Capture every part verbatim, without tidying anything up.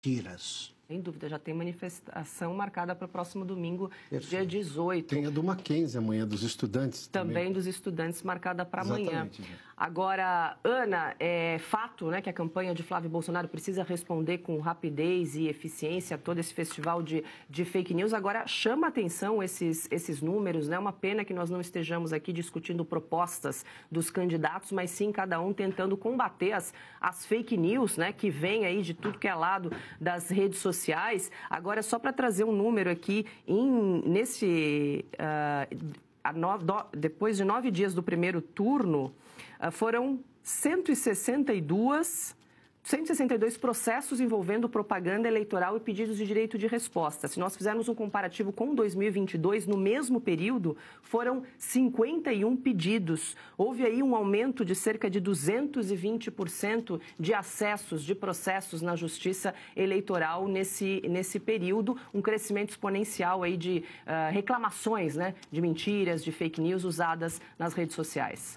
Tiras. Sem dúvida, já tem manifestação marcada para o próximo domingo, Perfeito. dia dezoito. Tem a do Mackenzie amanhã, dos estudantes. Também, também. dos estudantes, marcada para amanhã. Exatamente. Agora, Ana, é fato, né, que a campanha de Flávio Bolsonaro precisa responder com rapidez e eficiência a todo esse festival de, de fake news. Agora, chama atenção esses, esses números, né? Uma pena que nós não estejamos aqui discutindo propostas dos candidatos, mas sim cada um tentando combater as, as fake news, né, que vem aí de tudo que é lado das redes sociais. Agora, só para trazer um número aqui, em, nesse, uh, a no, do, depois de nove dias do primeiro turno, uh, foram cento e sessenta e dois processos envolvendo propaganda eleitoral e pedidos de direito de resposta. Se nós fizermos um comparativo com dois mil e vinte e dois, no mesmo período, foram cinquenta e um pedidos. Houve aí um aumento de cerca de duzentos e vinte por cento de acessos de processos na Justiça Eleitoral nesse, nesse período, um crescimento exponencial aí de uh, reclamações, né, de mentiras, de fake news usadas nas redes sociais.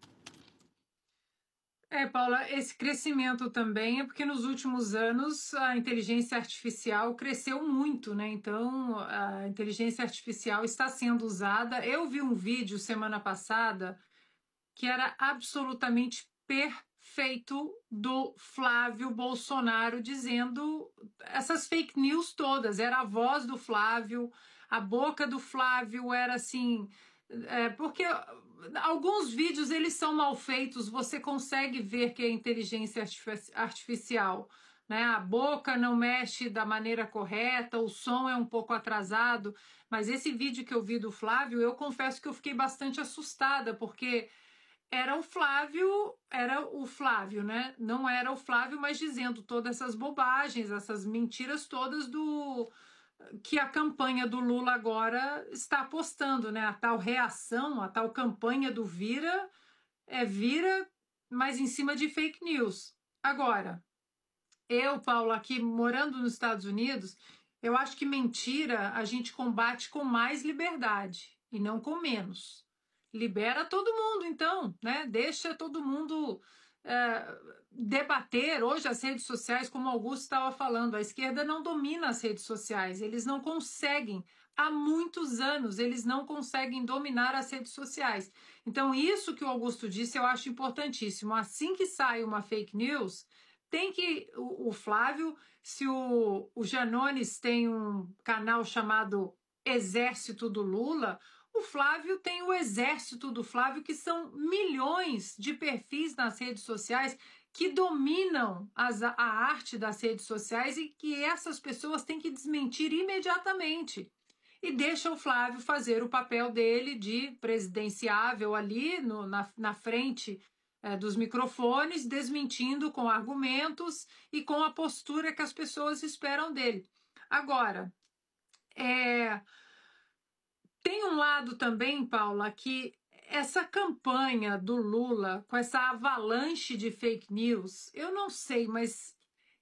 É, Paula, esse crescimento também é porque nos últimos anos a inteligência artificial cresceu muito, né? Então, a inteligência artificial está sendo usada. Eu vi um vídeo semana passada que era absolutamente perfeito do Flávio Bolsonaro dizendo essas fake news todas. Era a voz do Flávio, a boca do Flávio era assim... É, porque alguns vídeos eles são mal feitos, você consegue ver que é inteligência artificial, né? A boca não mexe da maneira correta, o som é um pouco atrasado, mas esse vídeo que eu vi do Flávio, eu confesso que eu fiquei bastante assustada, porque era o Flávio, era o Flávio, né? Não era o Flávio, mas dizendo todas essas bobagens, essas mentiras todas do... que a campanha do Lula agora está apostando, né? A tal reação, a tal campanha do vira, é vira, mas em cima de fake news. Agora, eu, Paulo, aqui morando nos Estados Unidos, eu acho que mentira a gente combate com mais liberdade e não com menos. Libera todo mundo, então, né? Deixa todo mundo... É, debater. Hoje as redes sociais, como o Augusto estava falando, a esquerda não domina as redes sociais, eles não conseguem, há muitos anos eles não conseguem dominar as redes sociais. Então isso que o Augusto disse eu acho importantíssimo. Assim que sai uma fake news, tem que o, o Flávio, se o, o Janones tem um canal chamado Exército do Lula, o Flávio tem o exército do Flávio, que são milhões de perfis nas redes sociais que dominam as, a arte das redes sociais e que essas pessoas têm que desmentir imediatamente. E deixa o Flávio fazer o papel dele de presidenciável ali no, na, na frente é, dos microfones, desmentindo com argumentos e com a postura que as pessoas esperam dele. Agora, é... tem um lado também, Paula, que essa campanha do Lula, com essa avalanche de fake news, eu não sei, mas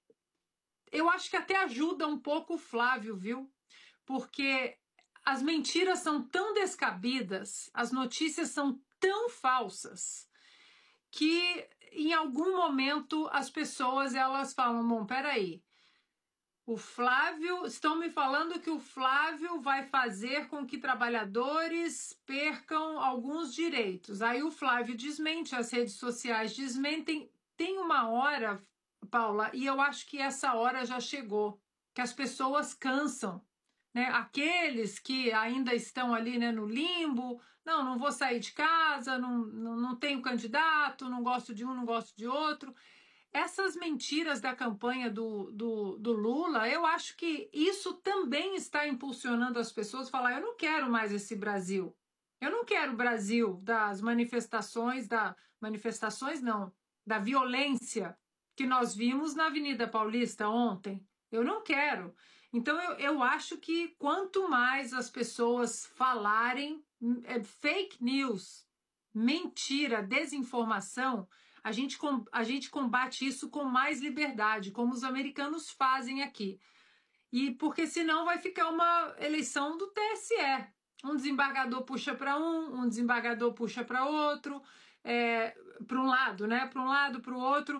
eu acho que até ajuda um pouco o Flávio, viu? Porque as mentiras são tão descabidas, as notícias são tão falsas, que em algum momento as pessoas elas falam, bom, peraí, o Flávio, estão me falando que o Flávio vai fazer com que trabalhadores percam alguns direitos. Aí o Flávio desmente, as redes sociais desmentem. Tem uma hora, Paula, e eu acho que essa hora já chegou, que as pessoas cansam, né? Aqueles que ainda estão ali, né, no limbo, não, não vou sair de casa, não, não, não tenho candidato, não gosto de um, não gosto de outro. Essas mentiras da campanha do, do, do Lula, eu acho que isso também está impulsionando as pessoas a falar, eu não quero mais esse Brasil. Eu não quero o Brasil das manifestações, da manifestações não, da violência que nós vimos na Avenida Paulista ontem. Eu não quero. Então eu, eu acho que quanto mais as pessoas falarem é, fake news, mentira, desinformação, A gente, a gente combate isso com mais liberdade, como os americanos fazem aqui. E porque senão vai ficar uma eleição do T S E. Um desembargador puxa para um, um desembargador puxa para outro, é, para um lado, né? Para um lado, para o outro.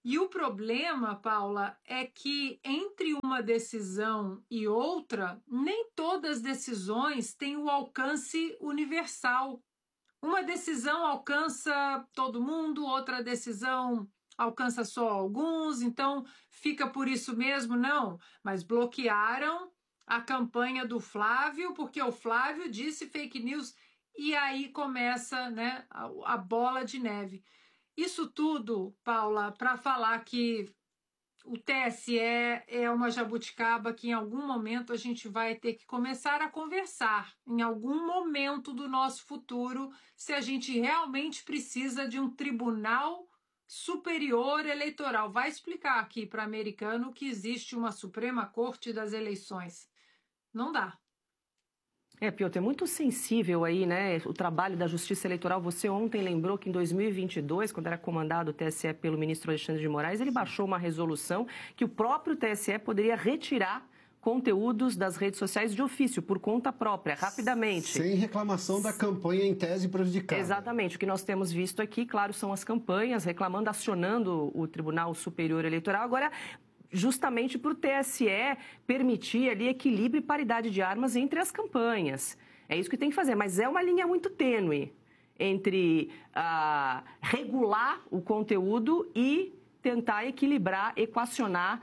E o problema, Paula, é que entre uma decisão e outra, nem todas as decisões têm o alcance universal. Uma decisão alcança todo mundo, outra decisão alcança só alguns, então fica por isso mesmo, não. Mas bloquearam a campanha do Flávio, porque o Flávio disse fake news, e aí começa, né, a, a bola de neve. Isso tudo, Paula, para falar que o T S E é uma jabuticaba que em algum momento a gente vai ter que começar a conversar, em algum momento do nosso futuro, se a gente realmente precisa de um tribunal superior eleitoral. Vai explicar aqui para o americano que existe uma Suprema Corte das Eleições. Não dá. É, Piotr, é muito sensível aí, né, o trabalho da Justiça Eleitoral. Você ontem lembrou que em dois mil e vinte e dois, quando era comandado o T S E pelo ministro Alexandre de Moraes, ele baixou uma resolução que o próprio T S E poderia retirar conteúdos das redes sociais de ofício, por conta própria, rapidamente. Sem reclamação da campanha em tese prejudicada. Exatamente. O que nós temos visto aqui, claro, são as campanhas reclamando, acionando o Tribunal Superior Eleitoral. Agora, justamente para o T S E permitir ali equilíbrio e paridade de armas entre as campanhas. É isso que tem que fazer, mas é uma linha muito tênue entre ah, regular o conteúdo e tentar equilibrar, equacionar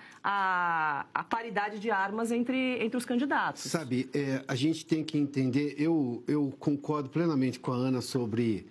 a, a paridade de armas entre, entre os candidatos. Sabe, é, a gente tem que entender, eu, eu concordo plenamente com a Ana sobre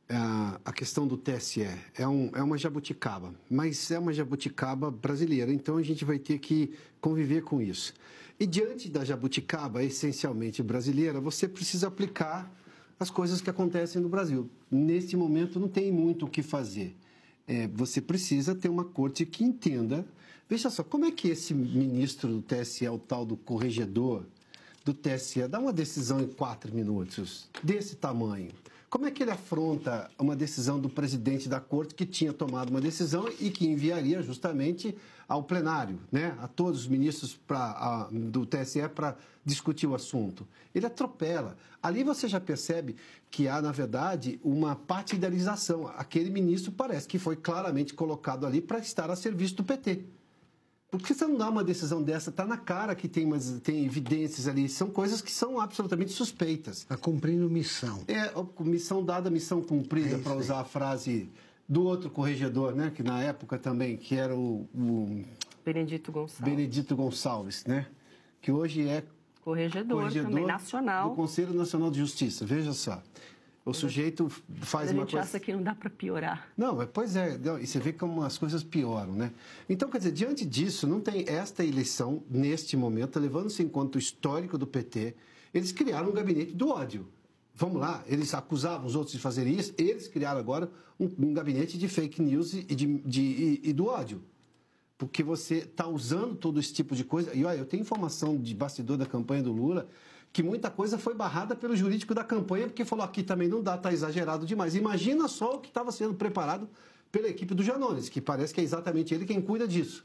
a, a questão do T S E. É, um, é uma jabuticaba, mas é uma jabuticaba brasileira, então a gente vai ter que conviver com isso. E diante da jabuticaba essencialmente brasileira, você precisa aplicar as coisas que acontecem no Brasil. Neste momento não tem muito o que fazer. É, você precisa ter uma corte que entenda. Veja só, como é que esse ministro do T S E, o tal do corregedor do T S E, dá uma decisão em quatro minutos, desse tamanho? Como é que ele afronta uma decisão do presidente da corte que tinha tomado uma decisão e que enviaria justamente ao plenário, né, a todos os ministros pra, a, do T S E para discutir o assunto? Ele atropela. Ali você já percebe que há, na verdade, uma partidarização. Aquele ministro parece que foi claramente colocado ali para estar a serviço do P T. Por que você não dá uma decisão dessa? Está na cara que tem, umas, tem evidências ali. São coisas que são absolutamente suspeitas. Está cumprindo missão. É, missão dada, missão cumprida, é para usar a frase do outro corregedor, né? Que na época também, que era o... o Benedito Gonçalves. Benedito Gonçalves, né? Que hoje é corregedor, corregedor também nacional. do Conselho Nacional de Justiça. Veja só. O sujeito faz uma coisa... A gente acha que não dá para piorar. Não, pois é. Não, e você vê como as coisas pioram, né? Então, quer dizer, diante disso, não tem esta eleição, neste momento, levando-se em conta o histórico do P T, eles criaram um gabinete do ódio. Vamos lá, eles acusavam os outros de fazerem isso, eles criaram agora um, um gabinete de fake news e, de, de, e, e do ódio. Porque você está usando todo esse tipo de coisa. E olha, eu tenho informação de bastidor da campanha do Lula que muita coisa foi barrada pelo jurídico da campanha, porque falou aqui também não dá, está exagerado demais. Imagina só o que estava sendo preparado pela equipe do Janones, que parece que é exatamente ele quem cuida disso.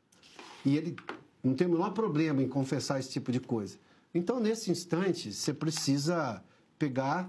E ele não tem o menor problema em confessar esse tipo de coisa. Então, nesse instante, você precisa pegar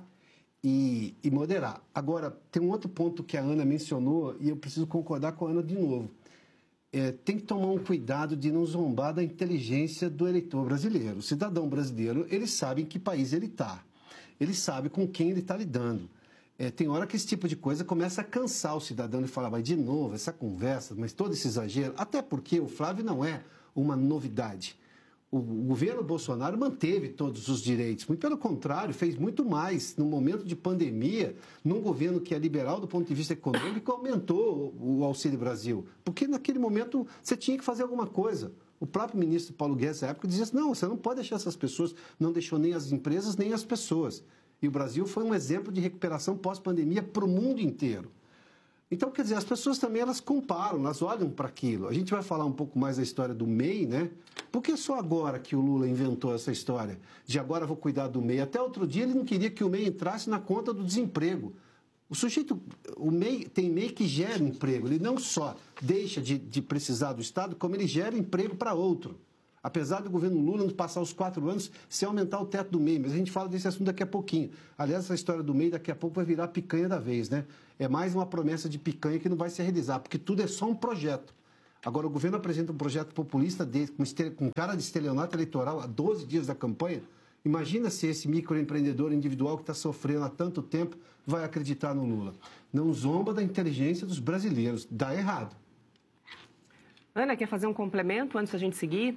e, e moderar. Agora, tem um outro ponto que a Ana mencionou, e eu preciso concordar com a Ana de novo. É, tem que tomar um cuidado de não zombar da inteligência do eleitor brasileiro. O cidadão brasileiro, ele sabe em que país ele está. Ele sabe com quem ele está lidando. É, tem hora que esse tipo de coisa começa a cansar o cidadão e falar, vai de novo, essa conversa, mas todo esse exagero. Até porque o Flávio não é uma novidade. O governo Bolsonaro manteve todos os direitos, muito pelo contrário, fez muito mais. No momento de pandemia, num governo que é liberal do ponto de vista econômico, aumentou o Auxílio Brasil, porque naquele momento você tinha que fazer alguma coisa. O próprio ministro Paulo Guedes, na época, dizia assim, não, você não pode deixar essas pessoas, não deixou nem as empresas, nem as pessoas. E o Brasil foi um exemplo de recuperação pós-pandemia para o mundo inteiro. Então, quer dizer, as pessoas também, elas comparam, elas olham para aquilo. A gente vai falar um pouco mais da história do M E I, né? Por que só agora que o Lula inventou essa história de agora vou cuidar do M E I? Até outro dia ele não queria que o M E I entrasse na conta do desemprego. O sujeito, o M E I, tem M E I que gera emprego. Ele não só deixa de, de precisar do Estado, como ele gera emprego para outro. Apesar do governo Lula nos passar os quatro anos sem aumentar o teto do M E I, mas a gente fala desse assunto daqui a pouquinho. Aliás, essa história do M E I daqui a pouco vai virar picanha da vez, né? É mais uma promessa de picanha que não vai se realizar, porque tudo é só um projeto. Agora, o governo apresenta um projeto populista dele, com, estel... com cara de estelionato eleitoral há doze dias da campanha. Imagina se esse microempreendedor individual que está sofrendo há tanto tempo vai acreditar no Lula. Não zomba da inteligência dos brasileiros. Dá errado. Ana, quer fazer um complemento antes da gente seguir?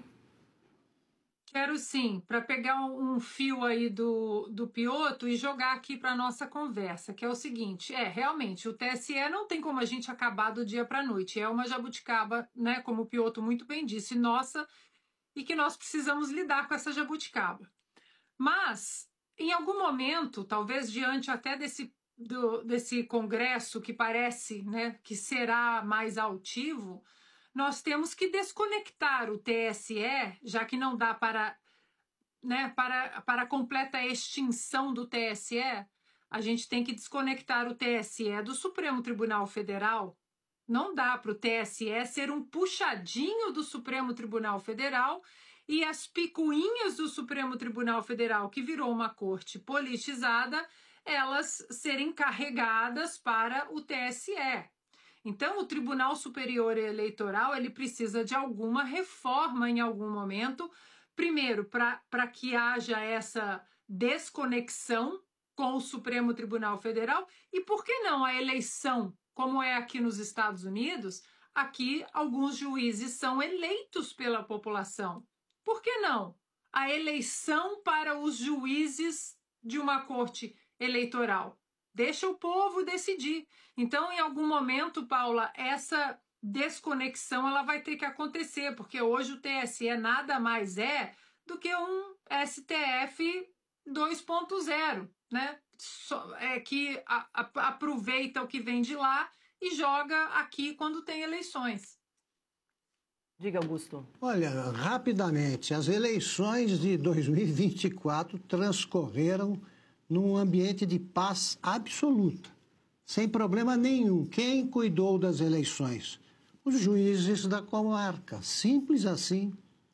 Quero sim, para pegar um fio aí do, do Piotto e jogar aqui para a nossa conversa, que é o seguinte, é, realmente, o T S E não tem como a gente acabar do dia para a noite, é uma jabuticaba, né, como o Piotto muito bem disse, nossa, e que nós precisamos lidar com essa jabuticaba. Mas, em algum momento, talvez diante até desse, do, desse congresso que parece, né, que será mais altivo, nós temos que desconectar o T S E, já que não dá para, né, para, para a completa extinção do T S E, a gente tem que desconectar o T S E do Supremo Tribunal Federal. Não dá para o T S E ser um puxadinho do Supremo Tribunal Federal e as picuinhas do Supremo Tribunal Federal, que virou uma corte politizada, elas serem carregadas para o T S E. Então, o Tribunal Superior Eleitoral ele precisa de alguma reforma em algum momento, primeiro, para que haja essa desconexão com o Supremo Tribunal Federal e, por que não, a eleição, como é aqui nos Estados Unidos, aqui alguns juízes são eleitos pela população. Por que não? A eleição para os juízes de uma corte eleitoral. Deixa o povo decidir. Então, em algum momento, Paula, essa desconexão ela vai ter que acontecer, porque hoje o T S E nada mais é do que um S T F dois ponto zero, né? É que a, a, aproveita o que vem de lá e joga aqui quando tem eleições. Diga, Augusto. Olha, rapidamente, as eleições de dois mil e vinte e quatro transcorreram num ambiente de paz absoluta, sem problema nenhum. Quem cuidou das eleições? Os juízes da comarca, simples assim.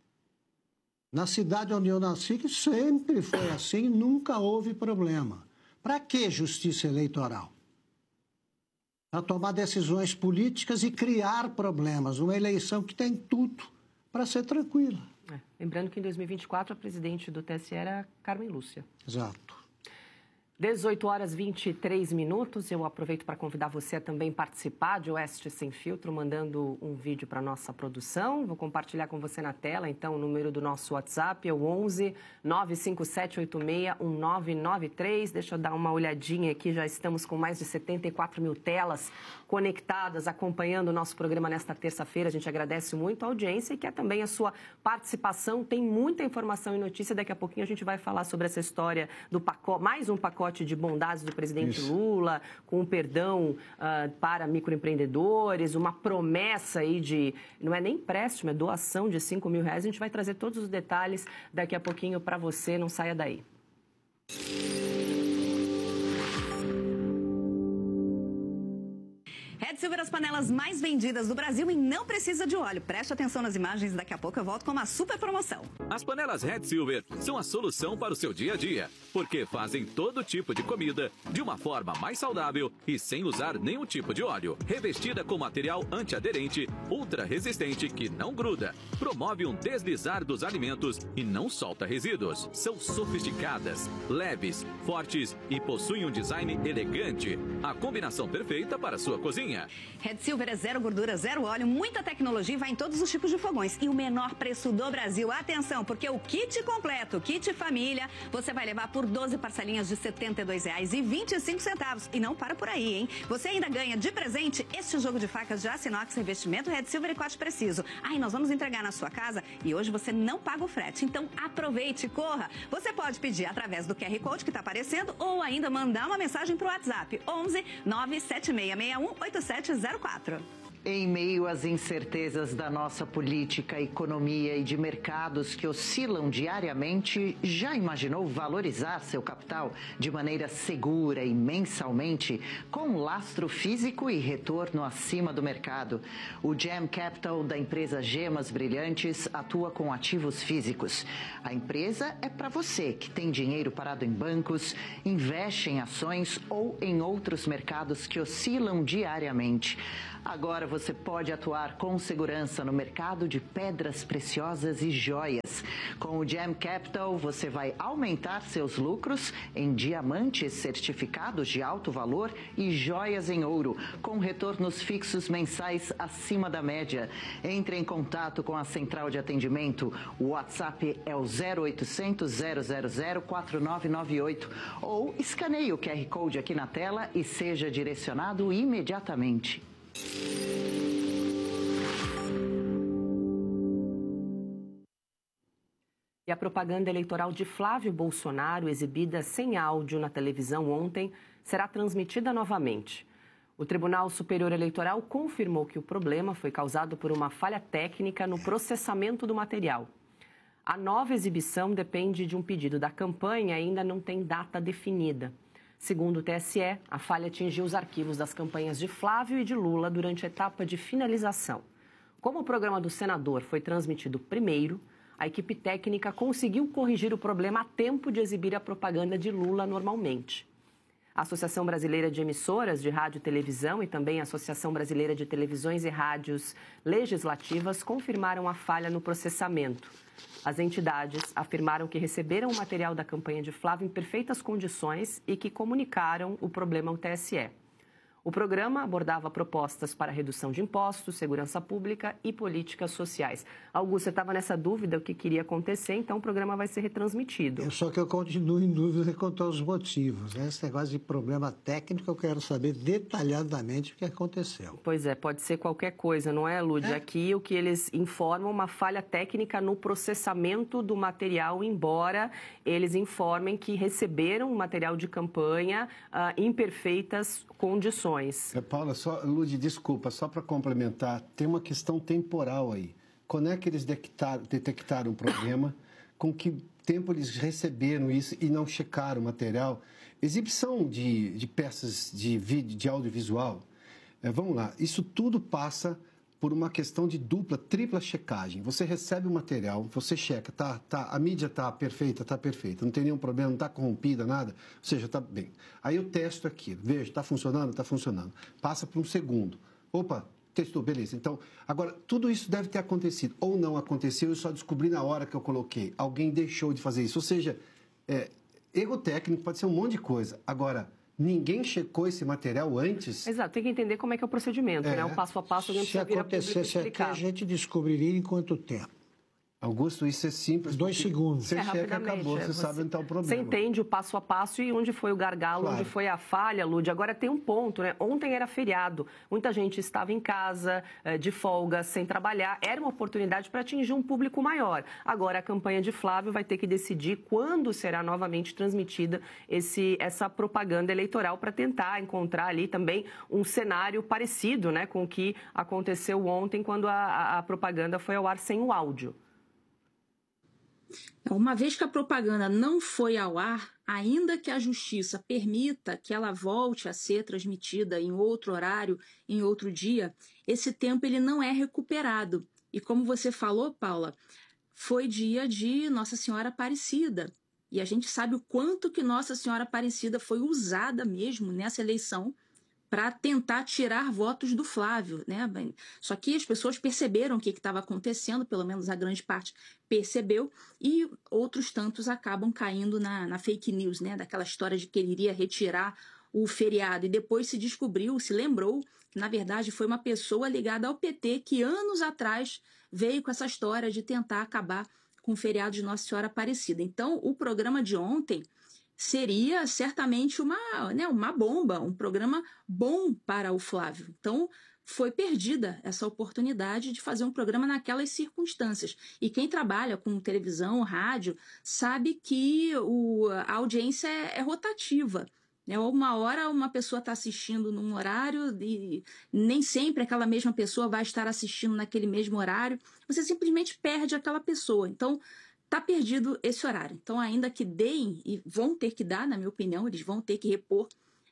Na cidade onde eu nasci, que sempre foi assim, nunca houve problema. Para que justiça eleitoral? Para tomar decisões políticas e criar problemas. Uma eleição que tem tudo para ser tranquila. É, lembrando que em dois mil e vinte e quatro a presidente do T S E era Carmen Lúcia. Exato. dezoito horas e vinte e três minutos. Eu aproveito para convidar você a também participar de Oeste Sem Filtro, mandando um vídeo para a nossa produção. Vou compartilhar com você na tela, então, o número do nosso WhatsApp é o onze nove cinco sete oito seis um nove nove três. Deixa eu dar uma olhadinha aqui, já estamos com mais de setenta e quatro mil telas conectadas, acompanhando o nosso programa nesta terça-feira. A gente agradece muito a audiência e quer também a sua participação. Tem muita informação e notícia. Daqui a pouquinho a gente vai falar sobre essa história do pacote, mais um pacote de bondades do presidente Isso. Lula, com um perdão uh, para microempreendedores, uma promessa aí de, não é nem empréstimo, é doação de cinco mil reais. A gente vai trazer todos os detalhes daqui a pouquinho para você, não saia daí. Red Silver, as panelas mais vendidas do Brasil e não precisa de óleo. Preste atenção nas imagens, daqui a pouco eu volto com uma super promoção. As panelas Red Silver são a solução para o seu dia a dia, porque fazem todo tipo de comida de uma forma mais saudável e sem usar nenhum tipo de óleo. Revestida com material antiaderente, ultra resistente que não gruda, promove um deslizar dos alimentos e não solta resíduos. São sofisticadas, leves, fortes e possuem um design elegante. A combinação perfeita para a sua cozinha. Red Silver é zero gordura, zero óleo, muita tecnologia e vai em todos os tipos de fogões. E o menor preço do Brasil. Atenção, porque o kit completo, kit família, você vai levar por doze parcelinhas de setenta e dois reais e vinte e cinco centavos. E não para por aí, hein? Você ainda ganha de presente este jogo de facas de aço inox, revestimento Red Silver e corte preciso. Ah, e nós vamos entregar na sua casa e hoje você não paga o frete. Então aproveite e corra. Você pode pedir através do Q R Code que está aparecendo ou ainda mandar uma mensagem para o WhatsApp onze nove sete seis seis um oito sete zero quatro. Em meio às incertezas da nossa política, economia e de mercados que oscilam diariamente, já imaginou valorizar seu capital de maneira segura e mensalmente, com lastro físico e retorno acima do mercado? O Gem Capital da empresa Gemas Brilhantes atua com ativos físicos. A empresa é para você que tem dinheiro parado em bancos, investe em ações ou em outros mercados que oscilam diariamente. Agora você pode atuar com segurança no mercado de pedras preciosas e joias. Com o Gem Capital, você vai aumentar seus lucros em diamantes certificados de alto valor e joias em ouro, com retornos fixos mensais acima da média. Entre em contato com a central de atendimento. O WhatsApp é o zero oitocentos, zero zero zero, quatro nove nove oito ou escaneie o Q R Code aqui na tela e seja direcionado imediatamente. E a propaganda eleitoral de Flávio Bolsonaro, exibida sem áudio na televisão ontem, será transmitida novamente. O Tribunal Superior Eleitoral confirmou que o problema foi causado por uma falha técnica no processamento do material. A nova exibição depende de um pedido da campanha e ainda não tem data definida. Segundo o T S E, a falha atingiu os arquivos das campanhas de Flávio e de Lula durante a etapa de finalização. Como o programa do senador foi transmitido primeiro, a equipe técnica conseguiu corrigir o problema a tempo de exibir a propaganda de Lula normalmente. A Associação Brasileira de Emissoras de Rádio e Televisão e também a Associação Brasileira de Televisões e Rádios Legislativas confirmaram a falha no processamento. As entidades afirmaram que receberam o material da campanha de Flávio em perfeitas condições e que comunicaram o problema ao T S E. O programa abordava propostas para redução de impostos, segurança pública e políticas sociais. Augusto, você estava nessa dúvida o que queria acontecer, então o programa vai ser retransmitido. É só que eu continuo em dúvida quanto aos motivos. Né? Esse negócio de problema técnico, eu quero saber detalhadamente o que aconteceu. Pois é, pode ser qualquer coisa, não é, Lud? É. Aqui o que eles informam, uma falha técnica no processamento do material, embora eles informem que receberam o material de campanha uh, em perfeitas condições. É, Paula, só, Lud, desculpa, só para complementar, tem uma questão temporal aí. Quando é que eles detectaram, detectaram o problema? Com que tempo eles receberam isso e não checaram o material? Exibição de, de peças de vídeo, de audiovisual, é, vamos lá, isso tudo passa por uma questão de dupla, tripla checagem. Você recebe o material, você checa, tá, tá, a mídia está perfeita, está perfeita, não tem nenhum problema, não está corrompida, nada, ou seja, está bem. Aí eu testo aqui, vejo, está funcionando, está funcionando. Passa por um segundo. Opa, testou, beleza. Então, agora, tudo isso deve ter acontecido. Ou não aconteceu, eu só descobri na hora que eu coloquei. Alguém deixou de fazer isso. Ou seja, é, erro técnico pode ser um monte de coisa. Agora, ninguém checou esse material antes? Exato, tem que entender como é que é o procedimento, é. né? O passo a passo, alguém Se precisa vir a acontecesse aqui, a gente descobriria em quanto tempo? Augusto, isso é simples. Dois segundos. Você é, checa, acabou, você, é, você sabe onde está o problema. Você entende o passo a passo e onde foi o gargalo, claro. Onde foi a falha, Lud. Agora tem um ponto, né? Ontem era feriado, muita gente estava em casa, de folga, sem trabalhar. Era uma oportunidade para atingir um público maior. Agora a campanha de Flávio vai ter que decidir quando será novamente transmitida esse, essa propaganda eleitoral para tentar encontrar ali também um cenário parecido, né, com o que aconteceu ontem quando a, a, a propaganda foi ao ar sem o áudio. Uma vez que a propaganda não foi ao ar, ainda que a justiça permita que ela volte a ser transmitida em outro horário, em outro dia, esse tempo ele não é recuperado. E como você falou, Paula, foi dia de Nossa Senhora Aparecida. E a gente sabe o quanto que Nossa Senhora Aparecida foi usada mesmo nessa eleição para tentar tirar votos do Flávio, né? Só que as pessoas perceberam o que estava acontecendo, pelo menos a grande parte percebeu, e outros tantos acabam caindo na, na fake news, né? Daquela história de que ele iria retirar o feriado. E depois se descobriu, se lembrou, que na verdade foi uma pessoa ligada ao P T que anos atrás veio com essa história de tentar acabar com o feriado de Nossa Senhora Aparecida. Então, o programa de ontem seria certamente uma, né, uma bomba, um programa bom para o Flávio. Então, foi perdida essa oportunidade de fazer um programa naquelas circunstâncias. E quem trabalha com televisão, rádio, sabe que o, a audiência é, é rotativa. É, uma hora uma pessoa está assistindo num horário e nem sempre aquela mesma pessoa vai estar assistindo naquele mesmo horário. Você simplesmente perde aquela pessoa. Então, está perdido esse horário. Então, ainda que deem, e vão ter que dar, na minha opinião, eles vão ter que repor,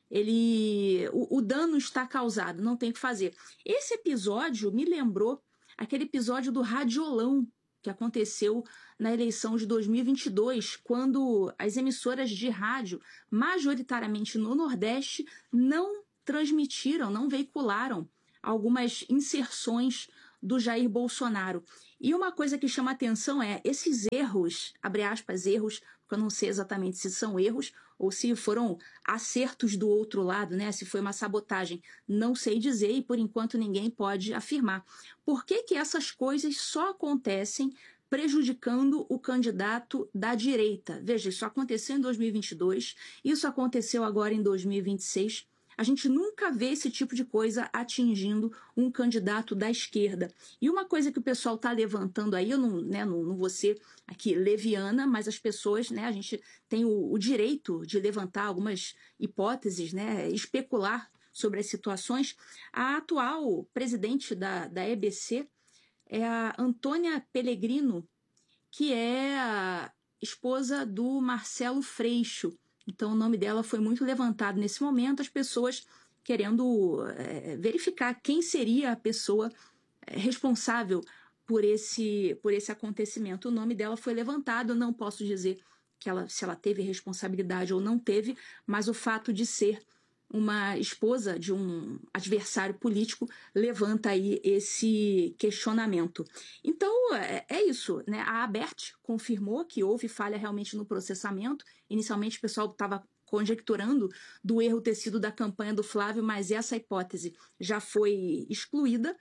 ele, o, o dano está causado, não tem o que fazer. Esse episódio me lembrou aquele episódio do radiolão que aconteceu na eleição de dois mil e vinte e dois, quando as emissoras de rádio, majoritariamente no Nordeste, não transmitiram, não veicularam algumas inserções do Jair Bolsonaro. E uma coisa que chama atenção é esses erros, abre aspas, erros, porque eu não sei exatamente se são erros ou se foram acertos do outro lado, né? Se foi uma sabotagem, não sei dizer e por enquanto ninguém pode afirmar. Por que que essas coisas só acontecem prejudicando o candidato da direita? Veja, isso aconteceu em dois mil e vinte e dois, isso aconteceu agora em dois mil e vinte e seis. A gente nunca vê esse tipo de coisa atingindo um candidato da esquerda. E uma coisa que o pessoal está levantando aí, eu não, né, não, não vou ser aqui leviana, mas as pessoas, né, a gente tem o, o direito de levantar algumas hipóteses, né, especular sobre as situações. A atual presidente da, da E B C é a Antônia Pellegrino, que é a esposa do Marcelo Freixo. Então, o nome dela foi muito levantado nesse momento, as pessoas querendo é, verificar quem seria a pessoa é, responsável por esse, por esse acontecimento. O nome dela foi levantado, eu não posso dizer que ela, se ela teve responsabilidade ou não teve, mas o fato de ser uma esposa de um adversário político levanta aí esse questionamento. Então, é, é isso, né? A ABERT confirmou que houve falha realmente no processamento. Inicialmente, o pessoal estava conjecturando do erro ter sido da campanha do Flávio, mas essa hipótese já foi excluída.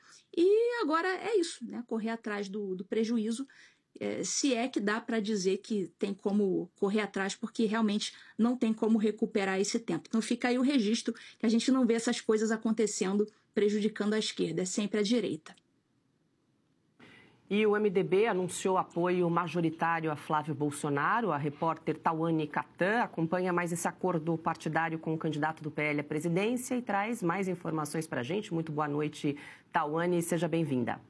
E agora é isso, né? Correr atrás do, do prejuízo. É, se é que dá para dizer que tem como correr atrás, porque realmente não tem como recuperar esse tempo. Então fica aí o registro que a gente não vê essas coisas acontecendo prejudicando a esquerda, é sempre a direita. E o M D B anunciou apoio majoritário a Flávio Bolsonaro. A repórter Tawane Catan acompanha mais esse acordo partidário com o candidato do P L à presidência e traz mais informações para a gente. Muito boa noite, Tawane, seja bem-vinda.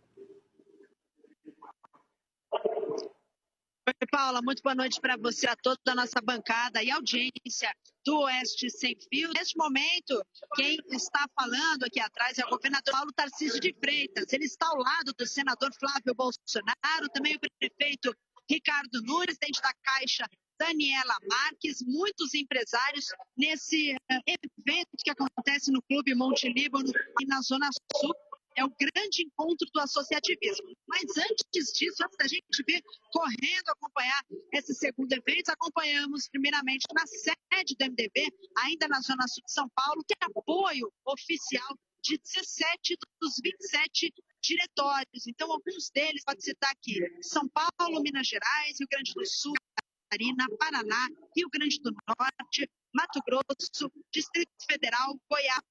Oi, Paula, muito boa noite para você, a toda a nossa bancada e audiência do Oeste Sem Fio. Neste momento, quem está falando aqui atrás é o governador Paulo Tarcísio de Freitas. Ele está ao lado do senador Flávio Bolsonaro, também o prefeito Ricardo Nunes, presidente da Caixa Daniela Marques, muitos empresários nesse evento que acontece no Clube Monte Líbano e na Zona Sul. É o grande encontro do associativismo. Mas antes disso, antes da gente vir correndo acompanhar esse segundo evento, acompanhamos primeiramente na sede do M D B, ainda na Zona Sul de São Paulo, que é apoio oficial de dezessete dos vinte e sete diretórios. Então, alguns deles, pode citar aqui, São Paulo, Minas Gerais, Rio Grande do Sul, Catarina, Paraná, Rio Grande do Norte, Mato Grosso, Distrito Federal, Goiás,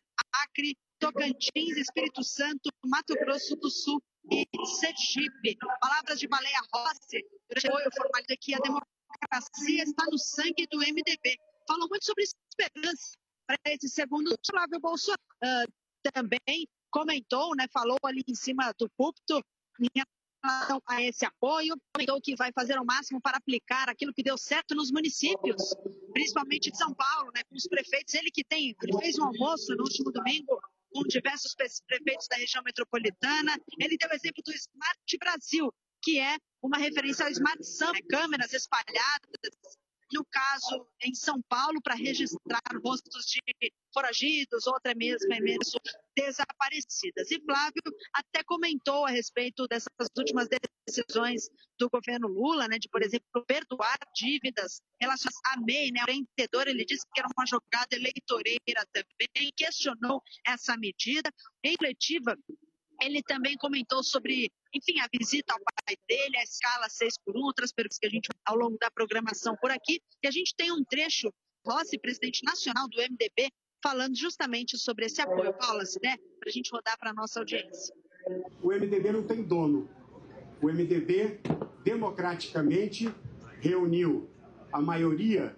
Acre, Tocantins, Espírito Santo, Mato Grosso do Sul e Sergipe. Palavras de Baleia Rossi, eu formalizo aqui, a democracia está no sangue do M D B. Falam muito sobre esperança para esse segundo. Flávio Bolsonaro uh, também comentou, né, falou ali em cima do púlpito em relação a esse apoio, comentou que vai fazer o máximo para aplicar aquilo que deu certo nos municípios, principalmente de São Paulo, né, com os prefeitos. Ele que tem, ele fez um almoço no último domingo com diversos prefeitos da região metropolitana. Ele deu o exemplo do Smart Brasil, que é uma referência ao Smart São, né? Câmeras espalhadas, no caso em São Paulo, para registrar rostos de foragidos ou até mesmo, mesmo desaparecidas. E Flávio até comentou a respeito dessas últimas decisões do governo Lula, né, de, por exemplo, perdoar dívidas relacionadas à M E I, né, o empreendedor, ele disse que era uma jogada eleitoreira também, questionou essa medida. Em coletiva, ele também comentou sobre, enfim, a visita ao pai dele, a escala seis por um, outras perguntas que a gente ao longo da programação por aqui. E a gente tem um trecho, Rossi, presidente nacional do M D B, falando justamente sobre esse apoio. Paula, se der, para a gente rodar para a nossa audiência. O M D B não tem dono. O M D B, democraticamente, reuniu a maioria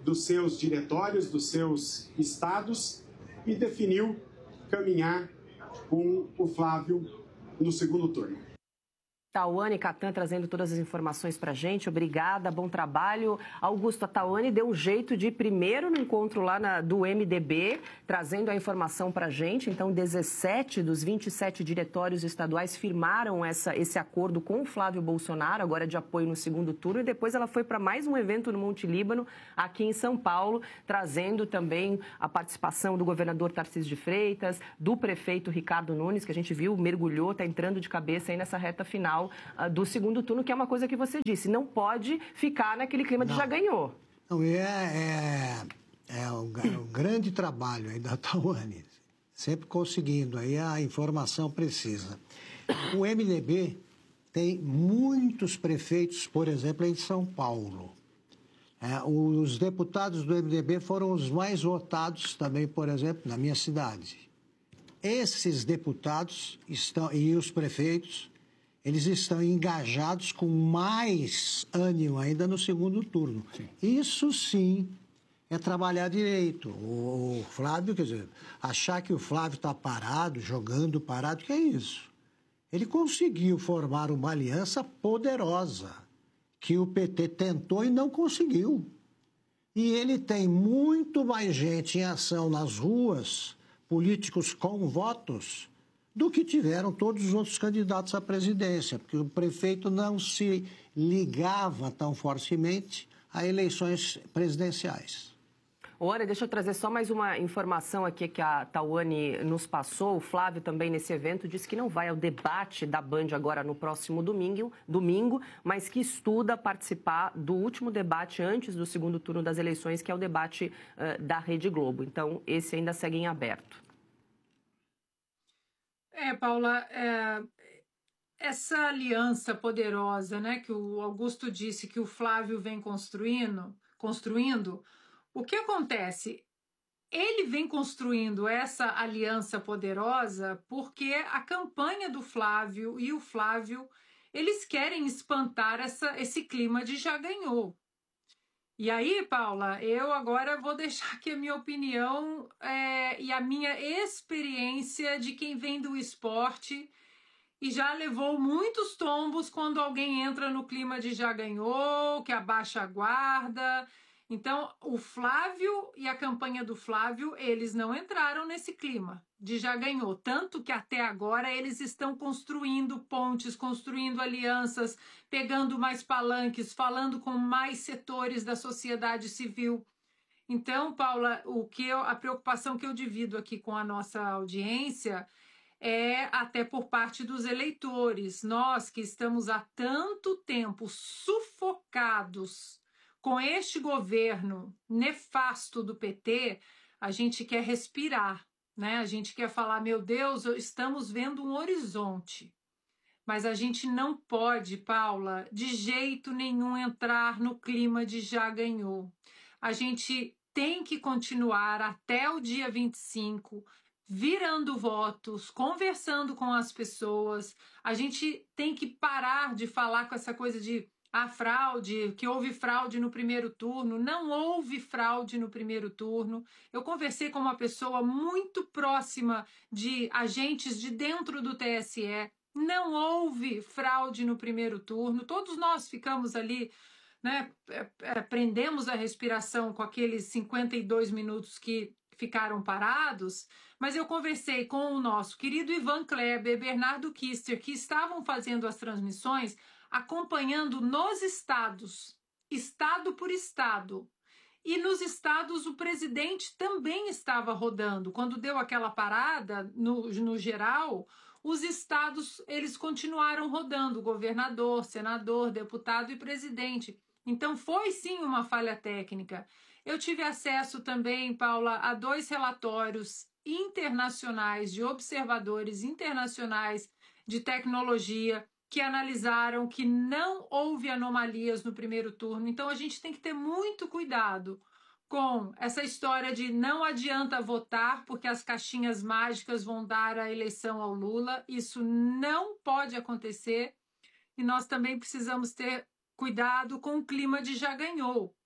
dos seus diretórios, dos seus estados e definiu caminhar com o Flávio no segundo turno. Tauane Catan trazendo todas as informações para a gente. Obrigada, bom trabalho. Augusto, a Tauane deu um jeito de ir primeiro no encontro lá na, do M D B, trazendo a informação para a gente. Então, dezessete dos vinte e sete diretórios estaduais firmaram essa, esse acordo com o Flávio Bolsonaro, agora de apoio no segundo turno. E depois ela foi para mais um evento no Monte Líbano, aqui em São Paulo, trazendo também a participação do governador Tarcísio de Freitas, do prefeito Ricardo Nunes, que a gente viu, mergulhou, está entrando de cabeça aí nessa reta final do segundo turno, que é uma coisa que você disse, não pode ficar naquele clima de não. já ganhou. Não, é, é, é o, o grande trabalho aí da Tauane, sempre conseguindo aí a informação precisa. O M D B tem muitos prefeitos, por exemplo, em São Paulo. É, os deputados do M D B foram os mais votados também, por exemplo, na minha cidade. Esses deputados estão, e os prefeitos, eles estão engajados com mais ânimo ainda no segundo turno. Sim. Isso sim é trabalhar direito. O Flávio, quer dizer, achar que o Flávio está parado, jogando parado, que é isso? Ele conseguiu formar uma aliança poderosa, que o P T tentou e não conseguiu. E ele tem muito mais gente em ação nas ruas, políticos com votos, do que tiveram todos os outros candidatos à presidência, porque o prefeito não se ligava tão fortemente a eleições presidenciais. Olha, deixa eu trazer só mais uma informação aqui que a Tauane nos passou. O Flávio também nesse evento disse que não vai ao debate da Band agora no próximo domingo, domingo, mas que estuda participar do último debate antes do segundo turno das eleições, que é o debate uh, da Rede Globo. Então, esse ainda segue em aberto. É, Paula, é, essa aliança poderosa, né, que o Augusto disse que o Flávio vem construindo, construindo, o que acontece? Ele vem construindo essa aliança poderosa porque a campanha do Flávio e o Flávio, eles querem espantar essa, esse clima de já ganhou. E aí, Paula, eu agora vou deixar aqui a minha opinião é, e a minha experiência de quem vem do esporte e já levou muitos tombos quando alguém entra no clima de já ganhou, que abaixa a guarda. Então, o Flávio e a campanha do Flávio, eles não entraram nesse clima de já ganhou. Tanto que até agora eles estão construindo pontes, construindo alianças, pegando mais palanques, falando com mais setores da sociedade civil. Então, Paula, o que eu, a preocupação que eu divido aqui com a nossa audiência é até por parte dos eleitores. Nós que estamos há tanto tempo sufocados com este governo nefasto do P T, a gente quer respirar, né? A gente quer falar, meu Deus, estamos vendo um horizonte. Mas a gente não pode, Paula, de jeito nenhum entrar no clima de já ganhou. A gente tem que continuar até o dia vinte e cinco, virando votos, conversando com as pessoas. A gente tem que parar de falar com essa coisa de a fraude, que houve fraude no primeiro turno. Não houve fraude no primeiro turno. Eu conversei com uma pessoa muito próxima de agentes de dentro do T S E. Não houve fraude no primeiro turno. Todos nós ficamos ali, né, prendemos a respiração com aqueles cinquenta e dois minutos que ficaram parados, mas eu conversei com o nosso querido Ivan Kleber, Bernardo Kister, que estavam fazendo as transmissões, acompanhando nos estados, estado por estado. E nos estados o presidente também estava rodando. Quando deu aquela parada, no, no geral, os estados eles continuaram rodando, governador, senador, deputado e presidente. Então foi sim uma falha técnica. Eu tive acesso também, Paula, a dois relatórios internacionais de observadores internacionais de tecnologia que analisaram que não houve anomalias no primeiro turno. Então, a gente tem que ter muito cuidado com essa história de não adianta votar porque as caixinhas mágicas vão dar a eleição ao Lula. Isso não pode acontecer. E nós também precisamos ter cuidado com o clima de já ganhou.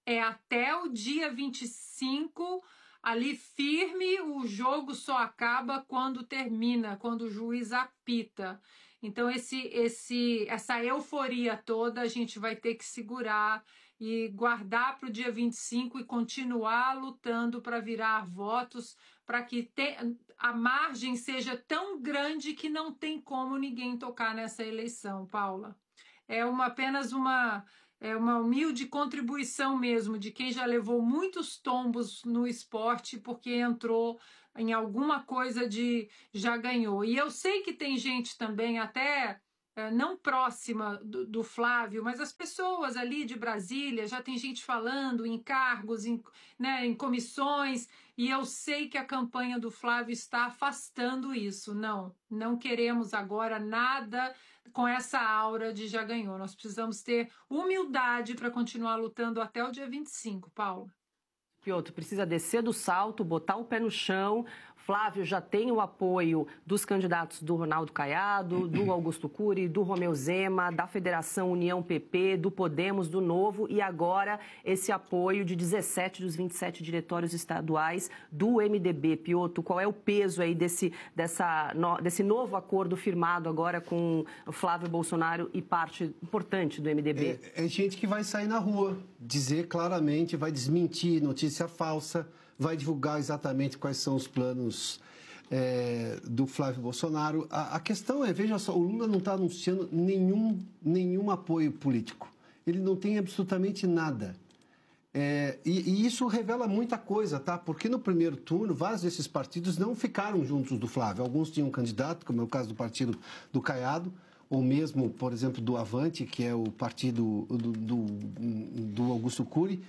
é até o dia vinte e cinco, ali firme, o jogo só acaba quando termina, quando o juiz apita. Então, esse, esse, essa euforia toda a gente vai ter que segurar e guardar para o dia vinte e cinco e continuar lutando para virar votos, para que te, a margem seja tão grande que não tem como ninguém tocar nessa eleição, Paula. É uma, apenas uma, é uma humilde contribuição mesmo de quem já levou muitos tombos no esporte porque entrou em alguma coisa de já ganhou. E eu sei que tem gente também até é, não próxima do, do Flávio, mas as pessoas ali de Brasília, já tem gente falando em cargos, em, né, em comissões, e eu sei que a campanha do Flávio está afastando isso. Não, não queremos agora nada com essa aura de já ganhou. Nós precisamos ter humildade para continuar lutando até o dia vinte e cinco, Paula. Piotr, precisa descer do salto, botar o pé no chão. Flávio já tem o apoio dos candidatos do Ronaldo Caiado, do Augusto Cury, do Romeu Zema, da Federação União P P, do Podemos, do Novo e agora esse apoio de dezessete dos vinte e sete diretórios estaduais do M D B. Piotr, qual é o peso aí desse, dessa, no, desse novo acordo firmado agora com o Flávio Bolsonaro e parte importante do M D B? É, é gente que vai sair na rua, dizer claramente, vai desmentir notícia falsa, vai divulgar exatamente quais são os planos é, do Flávio Bolsonaro. A, a questão é, veja só, o Lula não está anunciando nenhum, nenhum apoio político. Ele não tem absolutamente nada. É, e, e isso revela muita coisa, tá? Porque no primeiro turno, vários desses partidos não ficaram juntos do Flávio. Alguns tinham um candidato, como é o caso do partido do Caiado, ou mesmo, por exemplo, do Avante, que é o partido do, do, do Augusto Cury,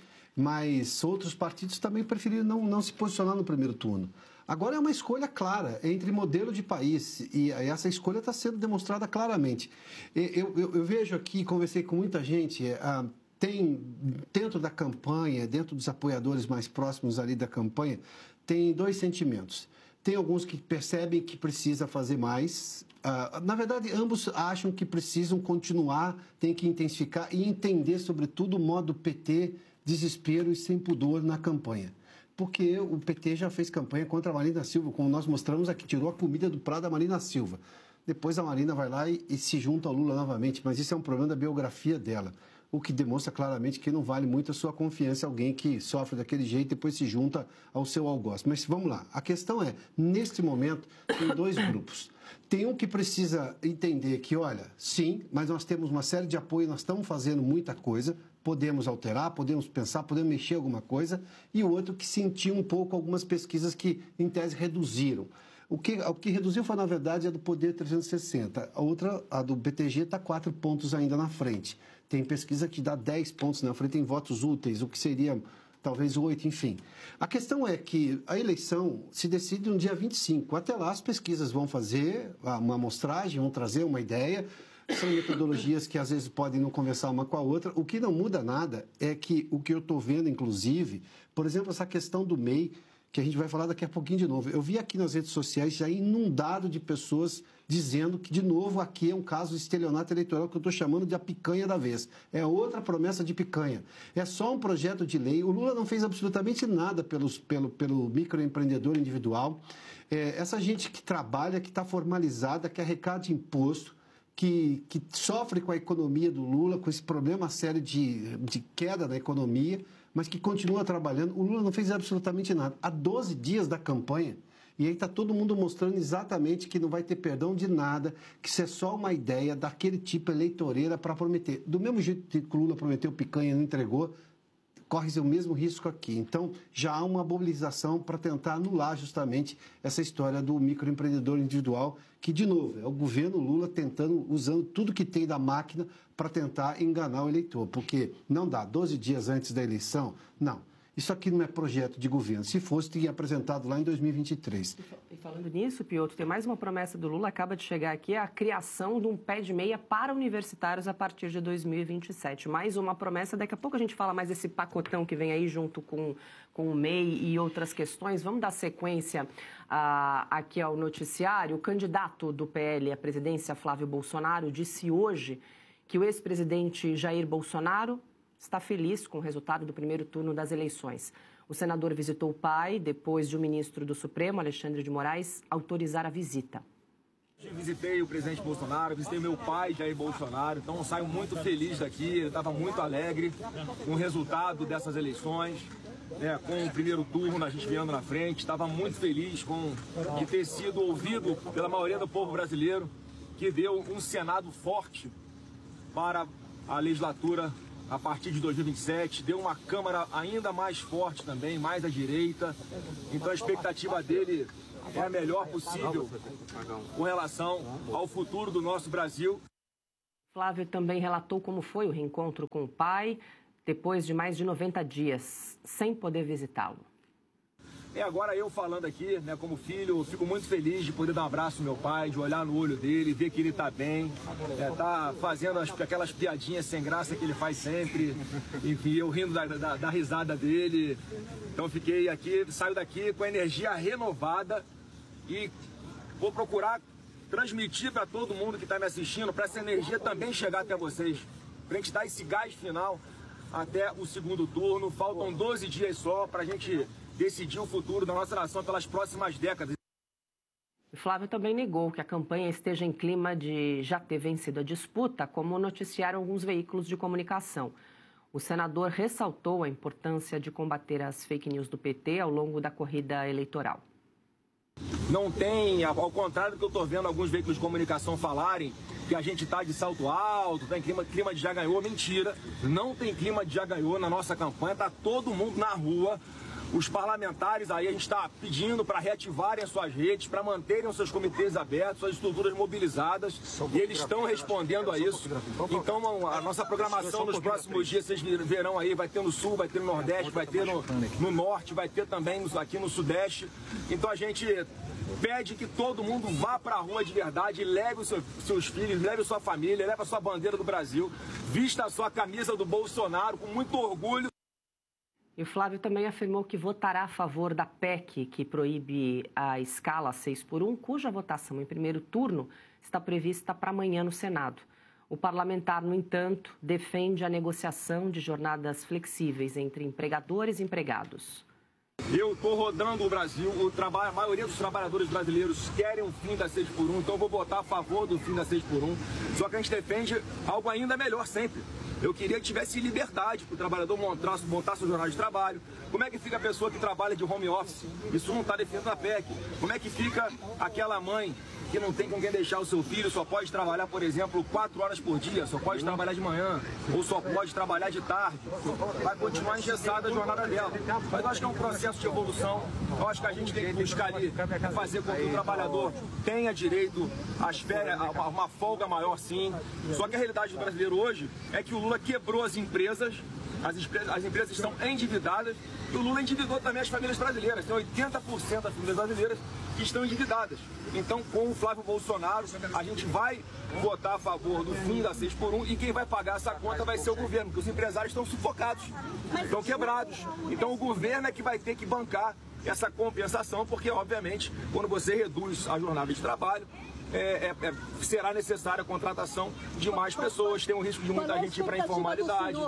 mas outros partidos também preferiram não, não se posicionar no primeiro turno. Agora é uma escolha clara entre modelo de país e essa escolha está sendo demonstrada claramente. Eu, eu, eu vejo aqui, conversei com muita gente, ah, tem dentro da campanha, dentro dos apoiadores mais próximos ali da campanha, tem dois sentimentos. Tem alguns que percebem que precisa fazer mais. Uh, na verdade, ambos acham que precisam continuar, tem que intensificar e entender, sobretudo, o modo P T, desespero e sem pudor na campanha. Porque o P T já fez campanha contra a Marina Silva, como nós mostramos aqui, tirou a comida do prato da Marina Silva. Depois a Marina vai lá e, e se junta ao Lula novamente, mas isso é um problema da biografia dela, o que demonstra claramente que não vale muito a sua confiança alguém que sofre daquele jeito e depois se junta ao seu algoz. Mas vamos lá, a questão é, neste momento, tem dois grupos. Tem um que precisa entender que, olha, sim, mas nós temos uma série de apoio, nós estamos fazendo muita coisa, podemos alterar, podemos pensar, podemos mexer alguma coisa, e o outro que sentiu um pouco algumas pesquisas que, em tese, reduziram. O que, o que reduziu foi, na verdade, a do Poder trezentos e sessenta. A outra, a do B T G, está quatro pontos ainda na frente. Tem pesquisa que dá dez pontos na frente em votos úteis, o que seria talvez oito, enfim. A questão é que a eleição se decide no dia vinte e cinco. Até lá, as pesquisas vão fazer uma amostragem, vão trazer uma ideia. São metodologias que, às vezes, podem não conversar uma com a outra. O que não muda nada é que o que eu estou vendo, inclusive, por exemplo, essa questão do M E I, que a gente vai falar daqui a pouquinho de novo. Eu vi aqui nas redes sociais já inundado de pessoas dizendo que, de novo, aqui é um caso de estelionato eleitoral que eu estou chamando de a picanha da vez. É outra promessa de picanha. É só um projeto de lei. O Lula não fez absolutamente nada pelos, pelo, pelo microempreendedor individual. É, essa gente que trabalha, que está formalizada, que arrecada imposto, que, que sofre com a economia do Lula, com esse problema sério de, de queda da economia, mas que continua trabalhando. O Lula não fez absolutamente nada. Há doze dias da campanha, e aí está todo mundo mostrando exatamente que não vai ter perdão de nada, que isso é só uma ideia daquele tipo eleitoreira para prometer. Do mesmo jeito que o Lula prometeu picanha e não entregou, corre o mesmo risco aqui. Então, já há uma mobilização para tentar anular justamente essa história do microempreendedor individual, que, de novo, é o governo Lula tentando, usando tudo que tem da máquina para tentar enganar o eleitor. Porque não dá, doze dias antes da eleição, não. Isso aqui não é projeto de governo. Se fosse, teria apresentado lá em dois mil e vinte e três. E falando nisso, Piotr, tem mais uma promessa do Lula, acaba de chegar aqui, a criação de um pé de meia para universitários a partir de dois mil e vinte e sete. Mais uma promessa, daqui a pouco a gente fala mais desse pacotão que vem aí junto com, com o M E I e outras questões. Vamos dar sequência uh, aqui ao noticiário. O candidato do P L à presidência, Flávio Bolsonaro, disse hoje que o ex-presidente Jair Bolsonaro está feliz com o resultado do primeiro turno das eleições. O senador visitou o pai depois de o ministro do Supremo, Alexandre de Moraes, autorizar a visita. Visitei o presidente Bolsonaro, visitei meu pai, Jair Bolsonaro, então saio muito feliz daqui, ele estava muito alegre com o resultado dessas eleições, né, com o primeiro turno, a gente vendo na frente, estava muito feliz com de ter sido ouvido pela maioria do povo brasileiro, que deu um Senado forte para a legislatura a partir de dois mil e vinte e sete, deu uma Câmara ainda mais forte também, mais à direita, então a expectativa dele é a melhor possível com relação ao futuro do nosso Brasil. Flávio também relatou como foi o reencontro com o pai, depois de mais de noventa dias, sem poder visitá-lo. É, agora eu falando aqui, né, como filho, eu fico muito feliz de poder dar um abraço no meu pai, de olhar no olho dele, ver que ele está bem, é, tá fazendo as, aquelas piadinhas sem graça que ele faz sempre, enfim, eu rindo da, da, da risada dele. Então fiquei aqui, saio daqui com a energia renovada e vou procurar transmitir para todo mundo que está me assistindo, para essa energia também chegar até vocês, para a gente dar esse gás final até o segundo turno. Faltam doze dias só para a gente decidir o futuro da nossa nação pelas próximas décadas. Flávio também negou que a campanha esteja em clima de já ter vencido a disputa, como noticiaram alguns veículos de comunicação. O senador ressaltou a importância de combater as fake news do P T ao longo da corrida eleitoral. Não tem, ao contrário do que eu estou vendo alguns veículos de comunicação falarem, que a gente está de salto alto, tem clima, clima de já ganhou, mentira. Não tem clima de já ganhou na nossa campanha, está todo mundo na rua. Os parlamentares aí, a gente está pedindo para reativarem as suas redes, para manterem os seus comitês abertos, suas estruturas mobilizadas, e eles estão respondendo a isso. Então, a nossa programação nos próximos dias, vocês verão aí, vai ter no Sul, vai ter no Nordeste, vai ter no, no Norte, vai ter também aqui no Sudeste. Então, a gente pede que todo mundo vá para a rua de verdade, leve os seus, seus filhos, leve a sua família, leve a sua bandeira do Brasil, vista a sua camisa do Bolsonaro com muito orgulho. E o Flávio também afirmou que votará a favor da P E C, que proíbe a escala seis por um, cuja votação em primeiro turno está prevista para amanhã no Senado. O parlamentar, no entanto, defende a negociação de jornadas flexíveis entre empregadores e empregados. Eu estou rodando o Brasil, o trabalho, a maioria dos trabalhadores brasileiros querem o fim da seis por um, então eu vou votar a favor do fim da seis por um. Só que a gente defende algo ainda melhor sempre. Eu queria que tivesse liberdade para o trabalhador montar, montar seu jornal de trabalho. Como é que fica a pessoa que trabalha de home office? Isso não está definido na P E C. Como é que fica aquela mãe que não tem com quem deixar o seu filho, só pode trabalhar, por exemplo, quatro horas por dia, só pode trabalhar de manhã, ou só pode trabalhar de tarde? Vai continuar engessada a jornada dela. Mas eu acho que é um processo de evolução. Eu acho que a gente tem que buscar ali fazer com que o trabalhador tenha direito às férias, a uma folga maior, sim. Só que a realidade do brasileiro hoje é que o Lula quebrou as empresas, as, as empresas estão endividadas, e o Lula endividou também as famílias brasileiras. Tem oitenta por cento das famílias brasileiras que estão endividadas. Então, com o Flávio Bolsonaro, a gente vai votar a favor do fim da seis por um, e quem vai pagar essa conta vai ser o governo, porque os empresários estão sufocados, estão quebrados. Então, o governo é que vai ter que bancar essa compensação, porque, obviamente, quando você reduz a jornada de trabalho, É, é, é, será necessária a contratação de mais pessoas, tem um risco de muita gente ir para a informalidade.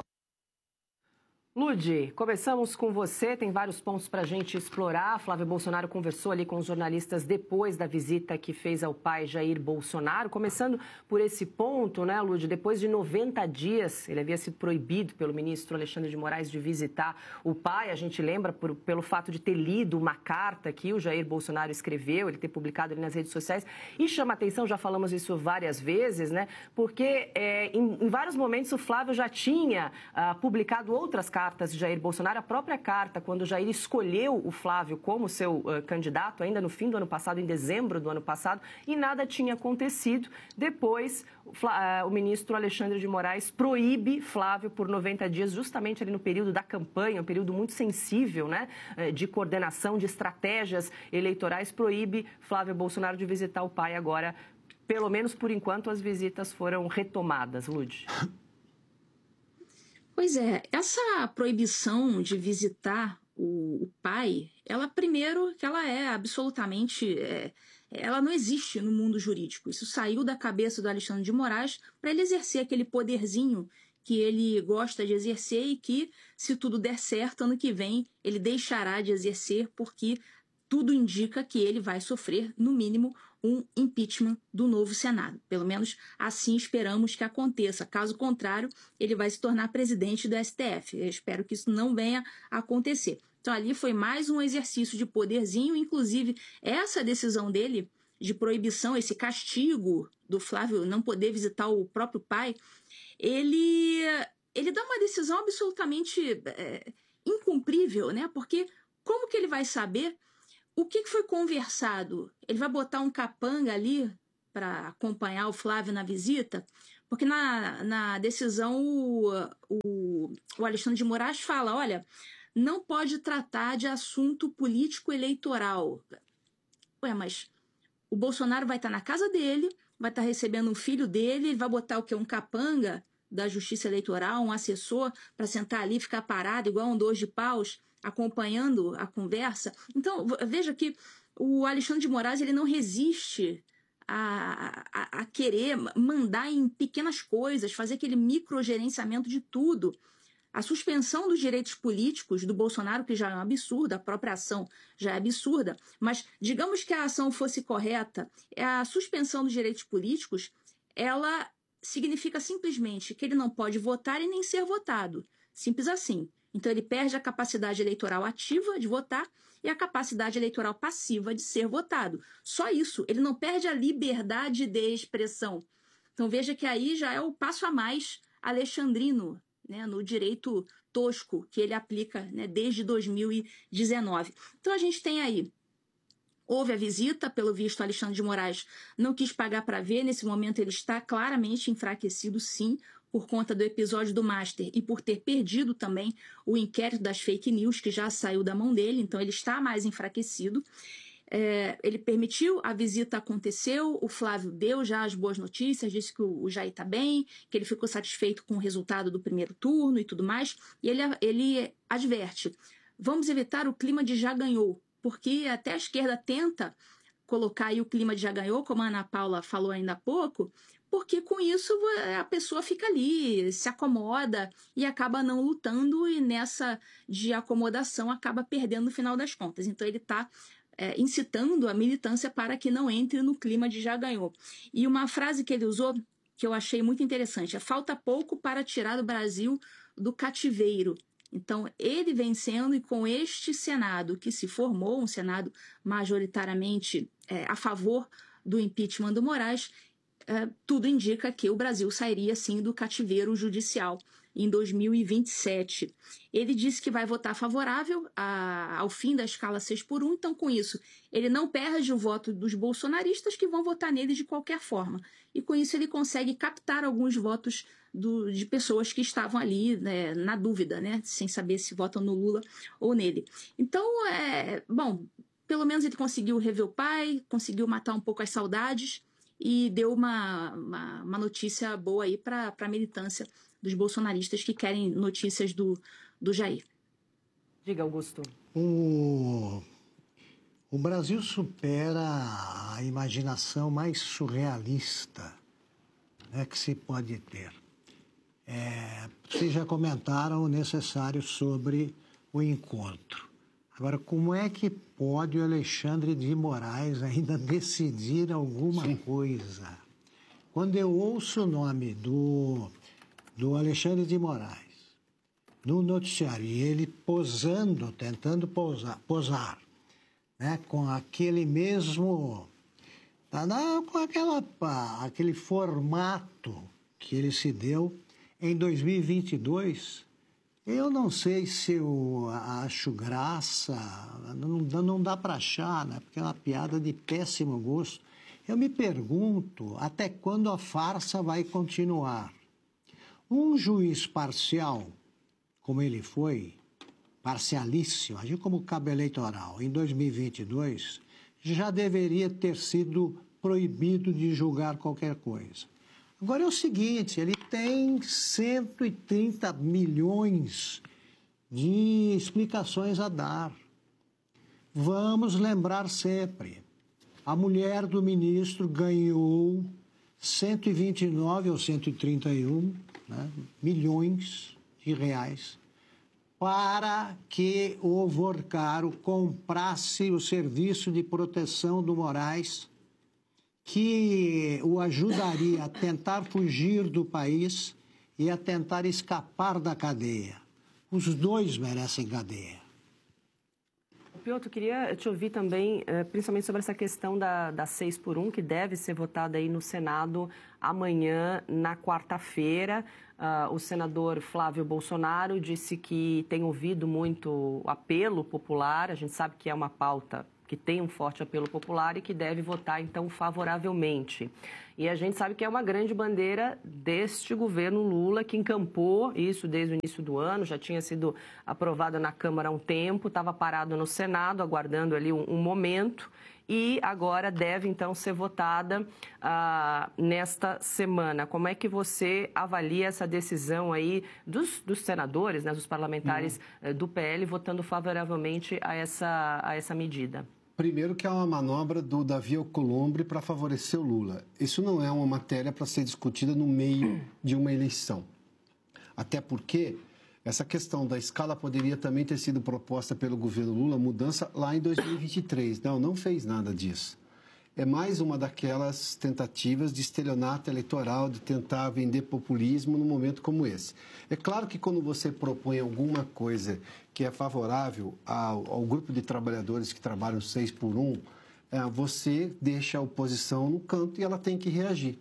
Ludi, começamos com você, tem vários pontos para a gente explorar. Flávio Bolsonaro conversou ali com os jornalistas depois da visita que fez ao pai Jair Bolsonaro. Começando por esse ponto, né, Ludi? Depois de noventa dias, ele havia sido proibido pelo ministro Alexandre de Moraes de visitar o pai. A gente lembra por, pelo fato de ter lido uma carta que o Jair Bolsonaro escreveu, ele ter publicado ali nas redes sociais. E chama atenção, já falamos isso várias vezes, né? Porque é, em, em vários momentos o Flávio já tinha ah, publicado outras cartas cartas de Jair Bolsonaro, a própria carta, quando Jair escolheu o Flávio como seu uh, candidato, ainda no fim do ano passado, em dezembro do ano passado, e nada tinha acontecido. Depois, o, uh, o ministro Alexandre de Moraes proíbe Flávio por noventa dias, justamente ali no período da campanha, um período muito sensível, né, de coordenação, de estratégias eleitorais, proíbe Flávio Bolsonaro de visitar o pai. Agora, pelo menos por enquanto, as visitas foram retomadas. Lud. Pois é, essa proibição de visitar o, o pai, ela primeiro que ela é absolutamente, é, ela não existe no mundo jurídico. Isso saiu da cabeça do Alexandre de Moraes para ele exercer aquele poderzinho que ele gosta de exercer e que, se tudo der certo, ano que vem ele deixará de exercer, porque tudo indica que ele vai sofrer, no mínimo, um impeachment do novo Senado. Pelo menos assim esperamos que aconteça. Caso contrário, ele vai se tornar presidente do S T F. Eu espero que isso não venha a acontecer. Então, ali foi mais um exercício de poderzinho, inclusive essa decisão dele de proibição, esse castigo do Flávio não poder visitar o próprio pai, ele, ele dá uma decisão absolutamente é, incumprível, né? Porque como que ele vai saber o que foi conversado? Ele vai botar um capanga ali para acompanhar o Flávio na visita? Porque na, na decisão o, o, o Alexandre de Moraes fala, olha, não pode tratar de assunto político eleitoral. Ué, mas o Bolsonaro vai estar na casa dele, vai estar recebendo um filho dele, ele vai botar o quê? Um capanga da Justiça Eleitoral, um assessor, para sentar ali e ficar parado, igual um dois de paus, acompanhando a conversa. Então, veja que o Alexandre de Moraes ele não resiste a, a, a querer mandar em pequenas coisas, fazer aquele microgerenciamento de tudo. A suspensão dos direitos políticos do Bolsonaro, que já é um absurdo, a própria ação já é absurda, mas digamos que a ação fosse correta, a suspensão dos direitos políticos, ela significa simplesmente que ele não pode votar e nem ser votado. Simples assim. Então ele perde a capacidade eleitoral ativa de votar e a capacidade eleitoral passiva de ser votado. Só isso. Ele não perde a liberdade de expressão. Então veja que aí já é o passo a mais alexandrino, né, no direito tosco que ele aplica, né, desde dois mil e dezenove. Então a gente tem aí, houve a visita, pelo visto Alexandre de Moraes não quis pagar para ver, nesse momento ele está claramente enfraquecido, sim, por conta do episódio do Master e por ter perdido também o inquérito das fake news, que já saiu da mão dele, então ele está mais enfraquecido. É, ele permitiu, a visita aconteceu, o Flávio deu já as boas notícias, disse que o, o Jair está bem, que ele ficou satisfeito com o resultado do primeiro turno e tudo mais, e ele, ele adverte, vamos evitar o clima de já ganhou, porque até a esquerda tenta colocar aí o clima de já ganhou, como a Ana Paula falou ainda há pouco, porque com isso a pessoa fica ali, se acomoda e acaba não lutando, e nessa de acomodação acaba perdendo no final das contas. Então ele está É, incitando a militância para que não entre no clima de já ganhou. E uma frase que ele usou, que eu achei muito interessante, é falta pouco para tirar o Brasil do cativeiro. Então, ele vencendo, e com este Senado que se formou, um Senado majoritariamente é, a favor do impeachment do Moraes, é, tudo indica que o Brasil sairia, sim, do cativeiro judicial em dois mil e vinte e sete. Ele disse que vai votar favorável a, ao fim da escala seis por um, então com isso ele não perde o voto dos bolsonaristas que vão votar nele de qualquer forma. E com isso ele consegue captar alguns votos do, de pessoas que estavam ali, né, na dúvida, né, sem saber se votam no Lula ou nele. Então, é, bom, pelo menos ele conseguiu rever o pai, conseguiu matar um pouco as saudades e deu uma, uma, uma notícia boa aí para a militância dos bolsonaristas que querem notícias do, do Jair. Diga, Augusto. O, o Brasil supera a imaginação mais surrealista, né, que se pode ter. É, vocês já comentaram o necessário sobre o encontro. Agora, como é que pode o Alexandre de Moraes ainda decidir alguma Sim. coisa? Quando eu ouço o nome do... do Alexandre de Moraes, no noticiário, e ele posando, tentando posar, posar né, com aquele mesmo, tá, não, com aquela, aquele formato que ele se deu em dois mil e vinte e dois, eu não sei se eu acho graça, não, não dá para achar, né, porque é uma piada de péssimo gosto. Eu me pergunto até quando a farsa vai continuar. Um juiz parcial, como ele foi, parcialíssimo, agiu como cabo eleitoral, em dois mil e vinte e dois, já deveria ter sido proibido de julgar qualquer coisa. Agora é o seguinte, ele tem cento e trinta milhões de explicações a dar. Vamos lembrar sempre, a mulher do ministro ganhou cento e vinte e nove ou cento e trinta e um né, milhões de reais para que o Vorcaro comprasse o serviço de proteção do Moraes, que o ajudaria a tentar fugir do país e a tentar escapar da cadeia. Os dois merecem cadeia. Piotr, eu queria te ouvir também, principalmente sobre essa questão da, da seis por um, que deve ser votada aí no Senado amanhã, na quarta-feira. Uh, o senador Flávio Bolsonaro disse que tem ouvido muito apelo popular. A gente sabe que é uma pauta que tem um forte apelo popular e que deve votar, então, favoravelmente. E a gente sabe que é uma grande bandeira deste governo Lula, que encampou isso desde o início do ano, já tinha sido aprovada na Câmara há um tempo, estava parado no Senado, aguardando ali um, um momento, e agora deve, então, ser votada ah, nesta semana. Como é que você avalia essa decisão aí dos, dos senadores, né, dos parlamentares uhum. do P L, votando favoravelmente a essa, a essa medida? Primeiro que é uma manobra do Davi Alcolumbre para favorecer o Lula. Isso não é uma matéria para ser discutida no meio de uma eleição. Até porque essa questão da escala poderia também ter sido proposta pelo governo Lula, mudança lá em dois mil e vinte e três. Não, não fez nada disso. É mais uma daquelas tentativas de estelionato eleitoral, de tentar vender populismo num momento como esse. É claro que quando você propõe alguma coisa que é favorável ao, ao grupo de trabalhadores que trabalham seis por um, é, você deixa a oposição no canto e ela tem que reagir.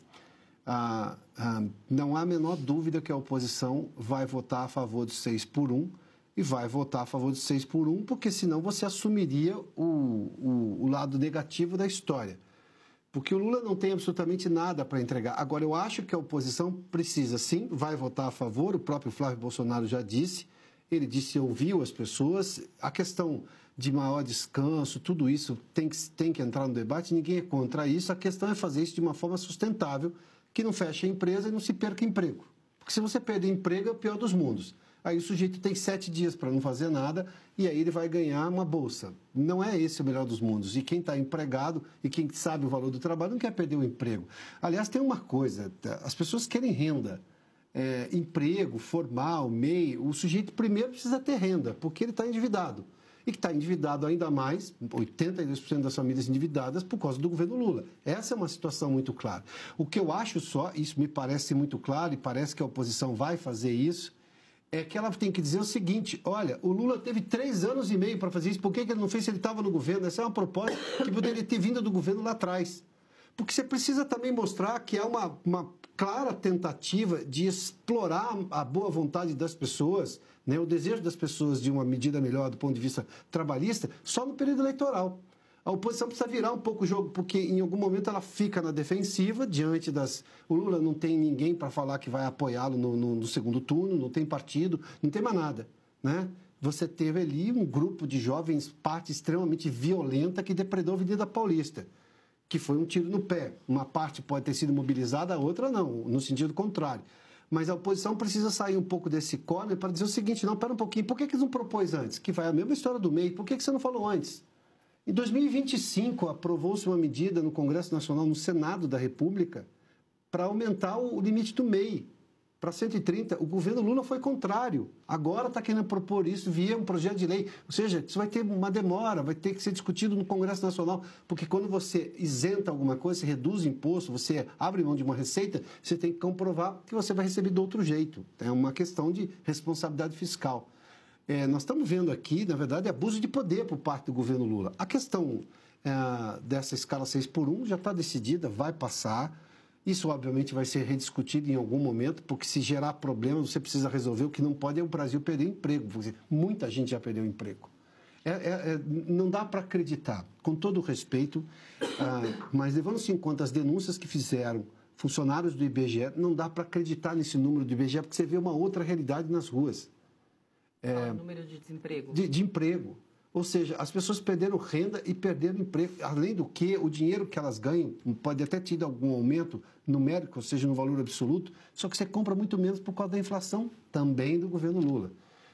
Ah, ah, não há a menor dúvida que a oposição vai votar a favor do seis por um e vai votar a favor do seis por um, porque senão você assumiria o, o, o lado negativo da história. Porque o Lula não tem absolutamente nada para entregar. Agora, eu acho que a oposição precisa, sim, vai votar a favor, o próprio Flávio Bolsonaro já disse, ele disse que ouviu as pessoas, a questão de maior descanso, tudo isso tem que, tem que entrar no debate, ninguém é contra isso, a questão é fazer isso de uma forma sustentável, que não feche a empresa e não se perca emprego. Porque se você perder emprego, é o pior dos mundos. Aí o sujeito tem sete dias para não fazer nada e aí ele vai ganhar uma bolsa. Não é esse o melhor dos mundos. E quem está empregado e quem sabe o valor do trabalho não quer perder o emprego. Aliás, tem uma coisa, as pessoas querem renda. É, emprego, formal, M E I, o sujeito primeiro precisa ter renda, porque ele está endividado. E que está endividado ainda mais, oitenta e dois por cento das famílias endividadas por causa do governo Lula. Essa é uma situação muito clara. O que eu acho só, isso me parece muito claro e parece que a oposição vai fazer isso, é que ela tem que dizer o seguinte, olha, o Lula teve três anos e meio para fazer isso, por que, que ele não fez se ele estava no governo? Essa é uma proposta que poderia ter vindo do governo lá atrás. Porque você precisa também mostrar que há uma, uma clara tentativa de explorar a boa vontade das pessoas, né, o desejo das pessoas de uma medida melhor do ponto de vista trabalhista, só no período eleitoral. A oposição precisa virar um pouco o jogo, porque em algum momento ela fica na defensiva, diante das... O Lula não tem ninguém para falar que vai apoiá-lo no, no, no segundo turno, não tem partido, não tem mais nada, né? Você teve ali um grupo de jovens, parte extremamente violenta, que depredou a Avenida Paulista, que foi um tiro no pé. Uma parte pode ter sido mobilizada, a outra não, no sentido contrário. Mas a oposição precisa sair um pouco desse corner para dizer o seguinte, não, pera um pouquinho, por que que eles não propôs antes? Que vai a mesma história do M E I, por que que você não falou antes? Em dois mil e vinte e cinco, aprovou-se uma medida no Congresso Nacional, no Senado da República, para aumentar o limite do M E I para cento e trinta. O governo Lula foi contrário. Agora está querendo propor isso via um projeto de lei. Ou seja, isso vai ter uma demora, vai ter que ser discutido no Congresso Nacional, porque quando você isenta alguma coisa, você reduz o imposto, você abre mão de uma receita, você tem que comprovar que você vai receber de outro jeito. É uma questão de responsabilidade fiscal. É, nós estamos vendo aqui, na verdade, abuso de poder por parte do governo Lula. A questão é, dessa escala seis por um já está decidida, vai passar. Isso, obviamente, vai ser rediscutido em algum momento, porque se gerar problemas, você precisa resolver. O que não pode é o Brasil perder emprego. Muita gente já perdeu emprego. É, é, é, não dá para acreditar, com todo o respeito, ah, mas levando-se em conta as denúncias que fizeram funcionários do I B G E, não dá para acreditar nesse número do I B G E, porque você vê uma outra realidade nas ruas. É, o número de desemprego. De, de emprego. Ou seja, as pessoas perderam renda e perderam emprego. Além do que, o dinheiro que elas ganham pode até ter algum aumento numérico, ou seja, no valor absoluto, só que você compra muito menos por causa da inflação também do governo Lula.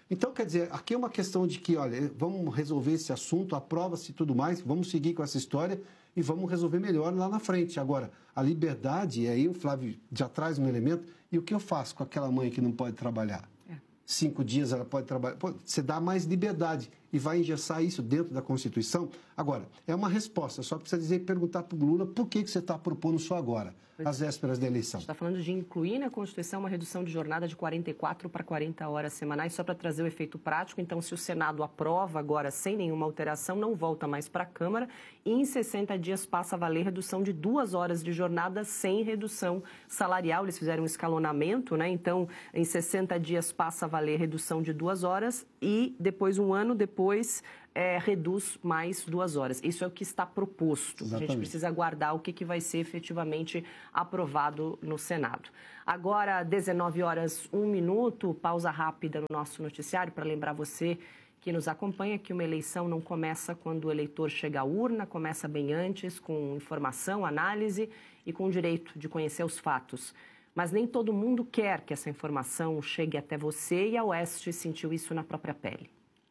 Então, quer dizer, aqui é uma questão de que, olha, vamos resolver esse assunto, aprova-se e tudo mais, vamos seguir com essa história e vamos resolver melhor lá na frente. Agora, a liberdade, e aí o Flávio já traz um elemento, e o que eu faço com aquela mãe que não pode trabalhar? É. Cinco dias ela pode trabalhar. Pô, você dá mais liberdade e vai engessar isso dentro da Constituição? Agora, é uma resposta, só precisa dizer, perguntar para o Lula por que, que você está propondo só agora, às vésperas da eleição. A gente está falando de incluir na Constituição uma redução de jornada de quarenta e quatro para quarenta horas semanais, só para trazer o efeito prático. Então, se o Senado aprova agora sem nenhuma alteração, não volta mais para a Câmara e em sessenta dias passa a valer redução de duas horas de jornada sem redução salarial. Eles fizeram um escalonamento, né? Então, em sessenta dias passa a valer redução de duas horas e depois, um ano depois, é, reduz mais duas horas. Isso é o que está proposto. Exatamente. A gente precisa aguardar o que, que vai ser efetivamente aprovado no Senado. Agora, dezenove horas, um minuto, pausa rápida no nosso noticiário para lembrar você que nos acompanha que uma eleição não começa quando o eleitor chega à urna, começa bem antes, com informação, análise e com o direito de conhecer os fatos. Mas nem todo mundo quer que essa informação chegue até você e a Oeste sentiu isso na própria pele.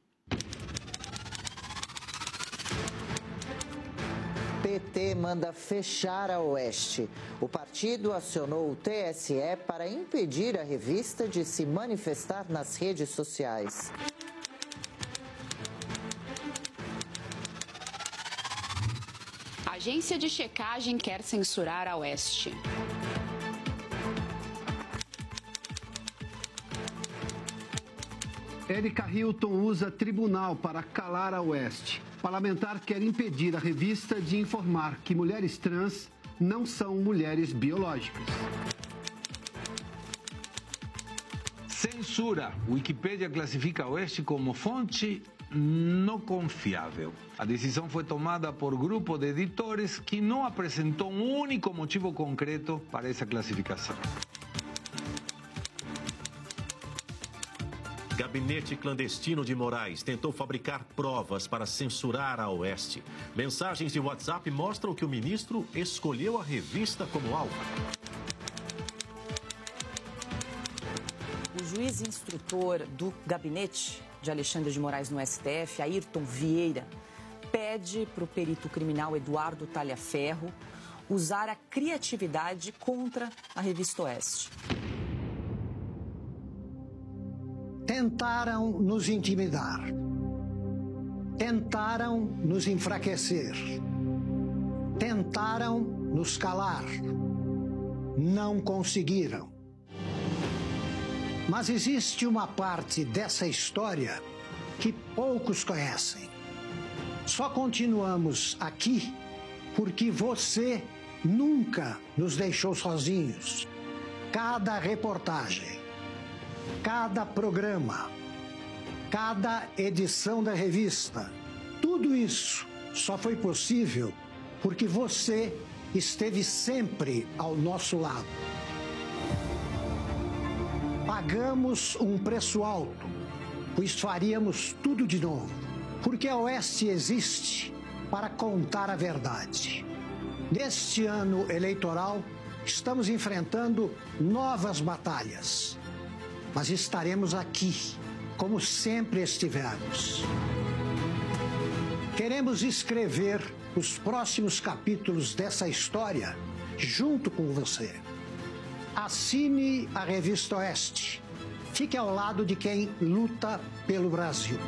P T manda fechar a Oeste. O partido acionou o T S E para impedir a revista de se manifestar nas redes sociais. A agência de checagem quer censurar a Oeste. Érica Hilton usa tribunal para calar a Oeste. Parlamentar quer impedir a revista de informar que mulheres trans não são mulheres biológicas. Censura. Wikipédia classifica a Oeste como fonte não confiável. A decisão foi tomada por grupo de editores que não apresentou um único motivo concreto para essa classificação. Gabinete clandestino de Moraes tentou fabricar provas para censurar a Oeste. Mensagens de WhatsApp mostram que o ministro escolheu a revista como alvo. O juiz instrutor do gabinete de Alexandre de Moraes no S T F, Ayrton Vieira, pede para o perito criminal Eduardo Talhaferro usar a criatividade contra a revista Oeste. Tentaram nos intimidar, tentaram nos enfraquecer, tentaram nos calar, não conseguiram. Mas existe uma parte dessa história que poucos conhecem. Só continuamos aqui porque você nunca nos deixou sozinhos. Cada reportagem, cada programa, cada edição da revista, tudo isso só foi possível porque você esteve sempre ao nosso lado. Pagamos um preço alto, pois faríamos tudo de novo, porque a Oeste existe para contar a verdade. Neste ano eleitoral, estamos enfrentando novas batalhas. Mas estaremos aqui, como sempre estivemos. Queremos escrever os próximos capítulos dessa história junto com você. Assine a Revista Oeste. Fique ao lado de quem luta pelo Brasil.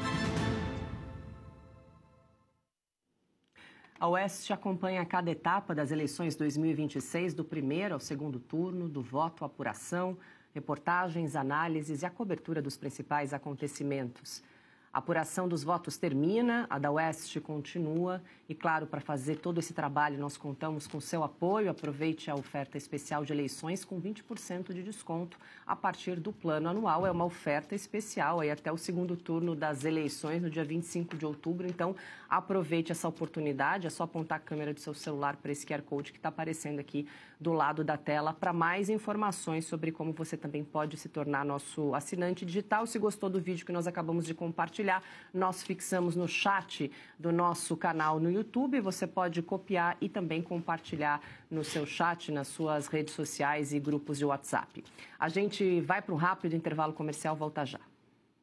A Oeste acompanha cada etapa das eleições dois mil e vinte e seis, do primeiro ao segundo turno, do voto à apuração, reportagens, análises e a cobertura dos principais acontecimentos. A apuração dos votos termina, a da Oeste continua e, claro, para fazer todo esse trabalho nós contamos com seu apoio. Aproveite a oferta especial de eleições com vinte por cento de desconto a partir do plano anual. É uma oferta especial aí até o segundo turno das eleições no dia vinte e cinco de outubro. Então, aproveite essa oportunidade. É só apontar a câmera do seu celular para esse Q R Code que está aparecendo aqui do lado da tela para mais informações sobre como você também pode se tornar nosso assinante digital. Se gostou do vídeo que nós acabamos de compartilhar, nós fixamos no chat do nosso canal no YouTube. Você pode copiar e também compartilhar no seu chat, nas suas redes sociais e grupos de WhatsApp. A gente vai para um rápido intervalo comercial, volta já.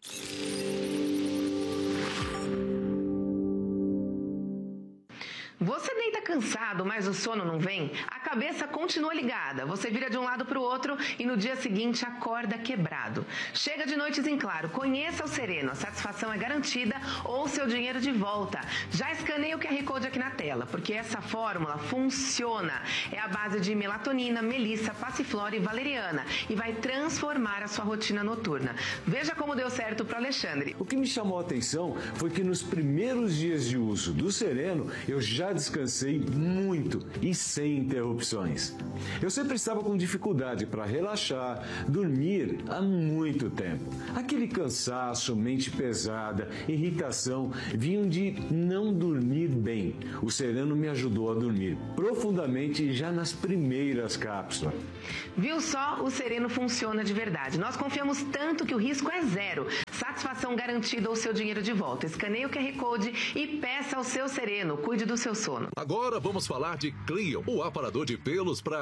Você deita cansado, mas o sono não vem? A cabeça continua ligada. Você vira de um lado para o outro e no dia seguinte acorda quebrado. Chega de noites em claro. Conheça o Sereno. A satisfação é garantida ou seu dinheiro de volta. Já escaneie o Q R Code aqui na tela, porque essa fórmula funciona. É a base de melatonina, melissa, passiflora e valeriana e vai transformar a sua rotina noturna. Veja como deu certo para Alexandre. O que me chamou a atenção foi que nos primeiros dias de uso do Sereno, eu já descansei muito e sem interrupções. Eu sempre estava com dificuldade para relaxar, dormir há muito tempo. Aquele cansaço, mente pesada, irritação vinham de não dormir bem. O Sereno me ajudou a dormir profundamente já nas primeiras cápsulas. Viu só? O Sereno funciona de verdade. Nós confiamos tanto que o risco é zero. Satisfação garantida ou seu dinheiro de volta. Escaneie o Q R Code e peça ao seu Sereno. Cuide do seu sono. Agora vamos falar de Clio, o aparador de pelos para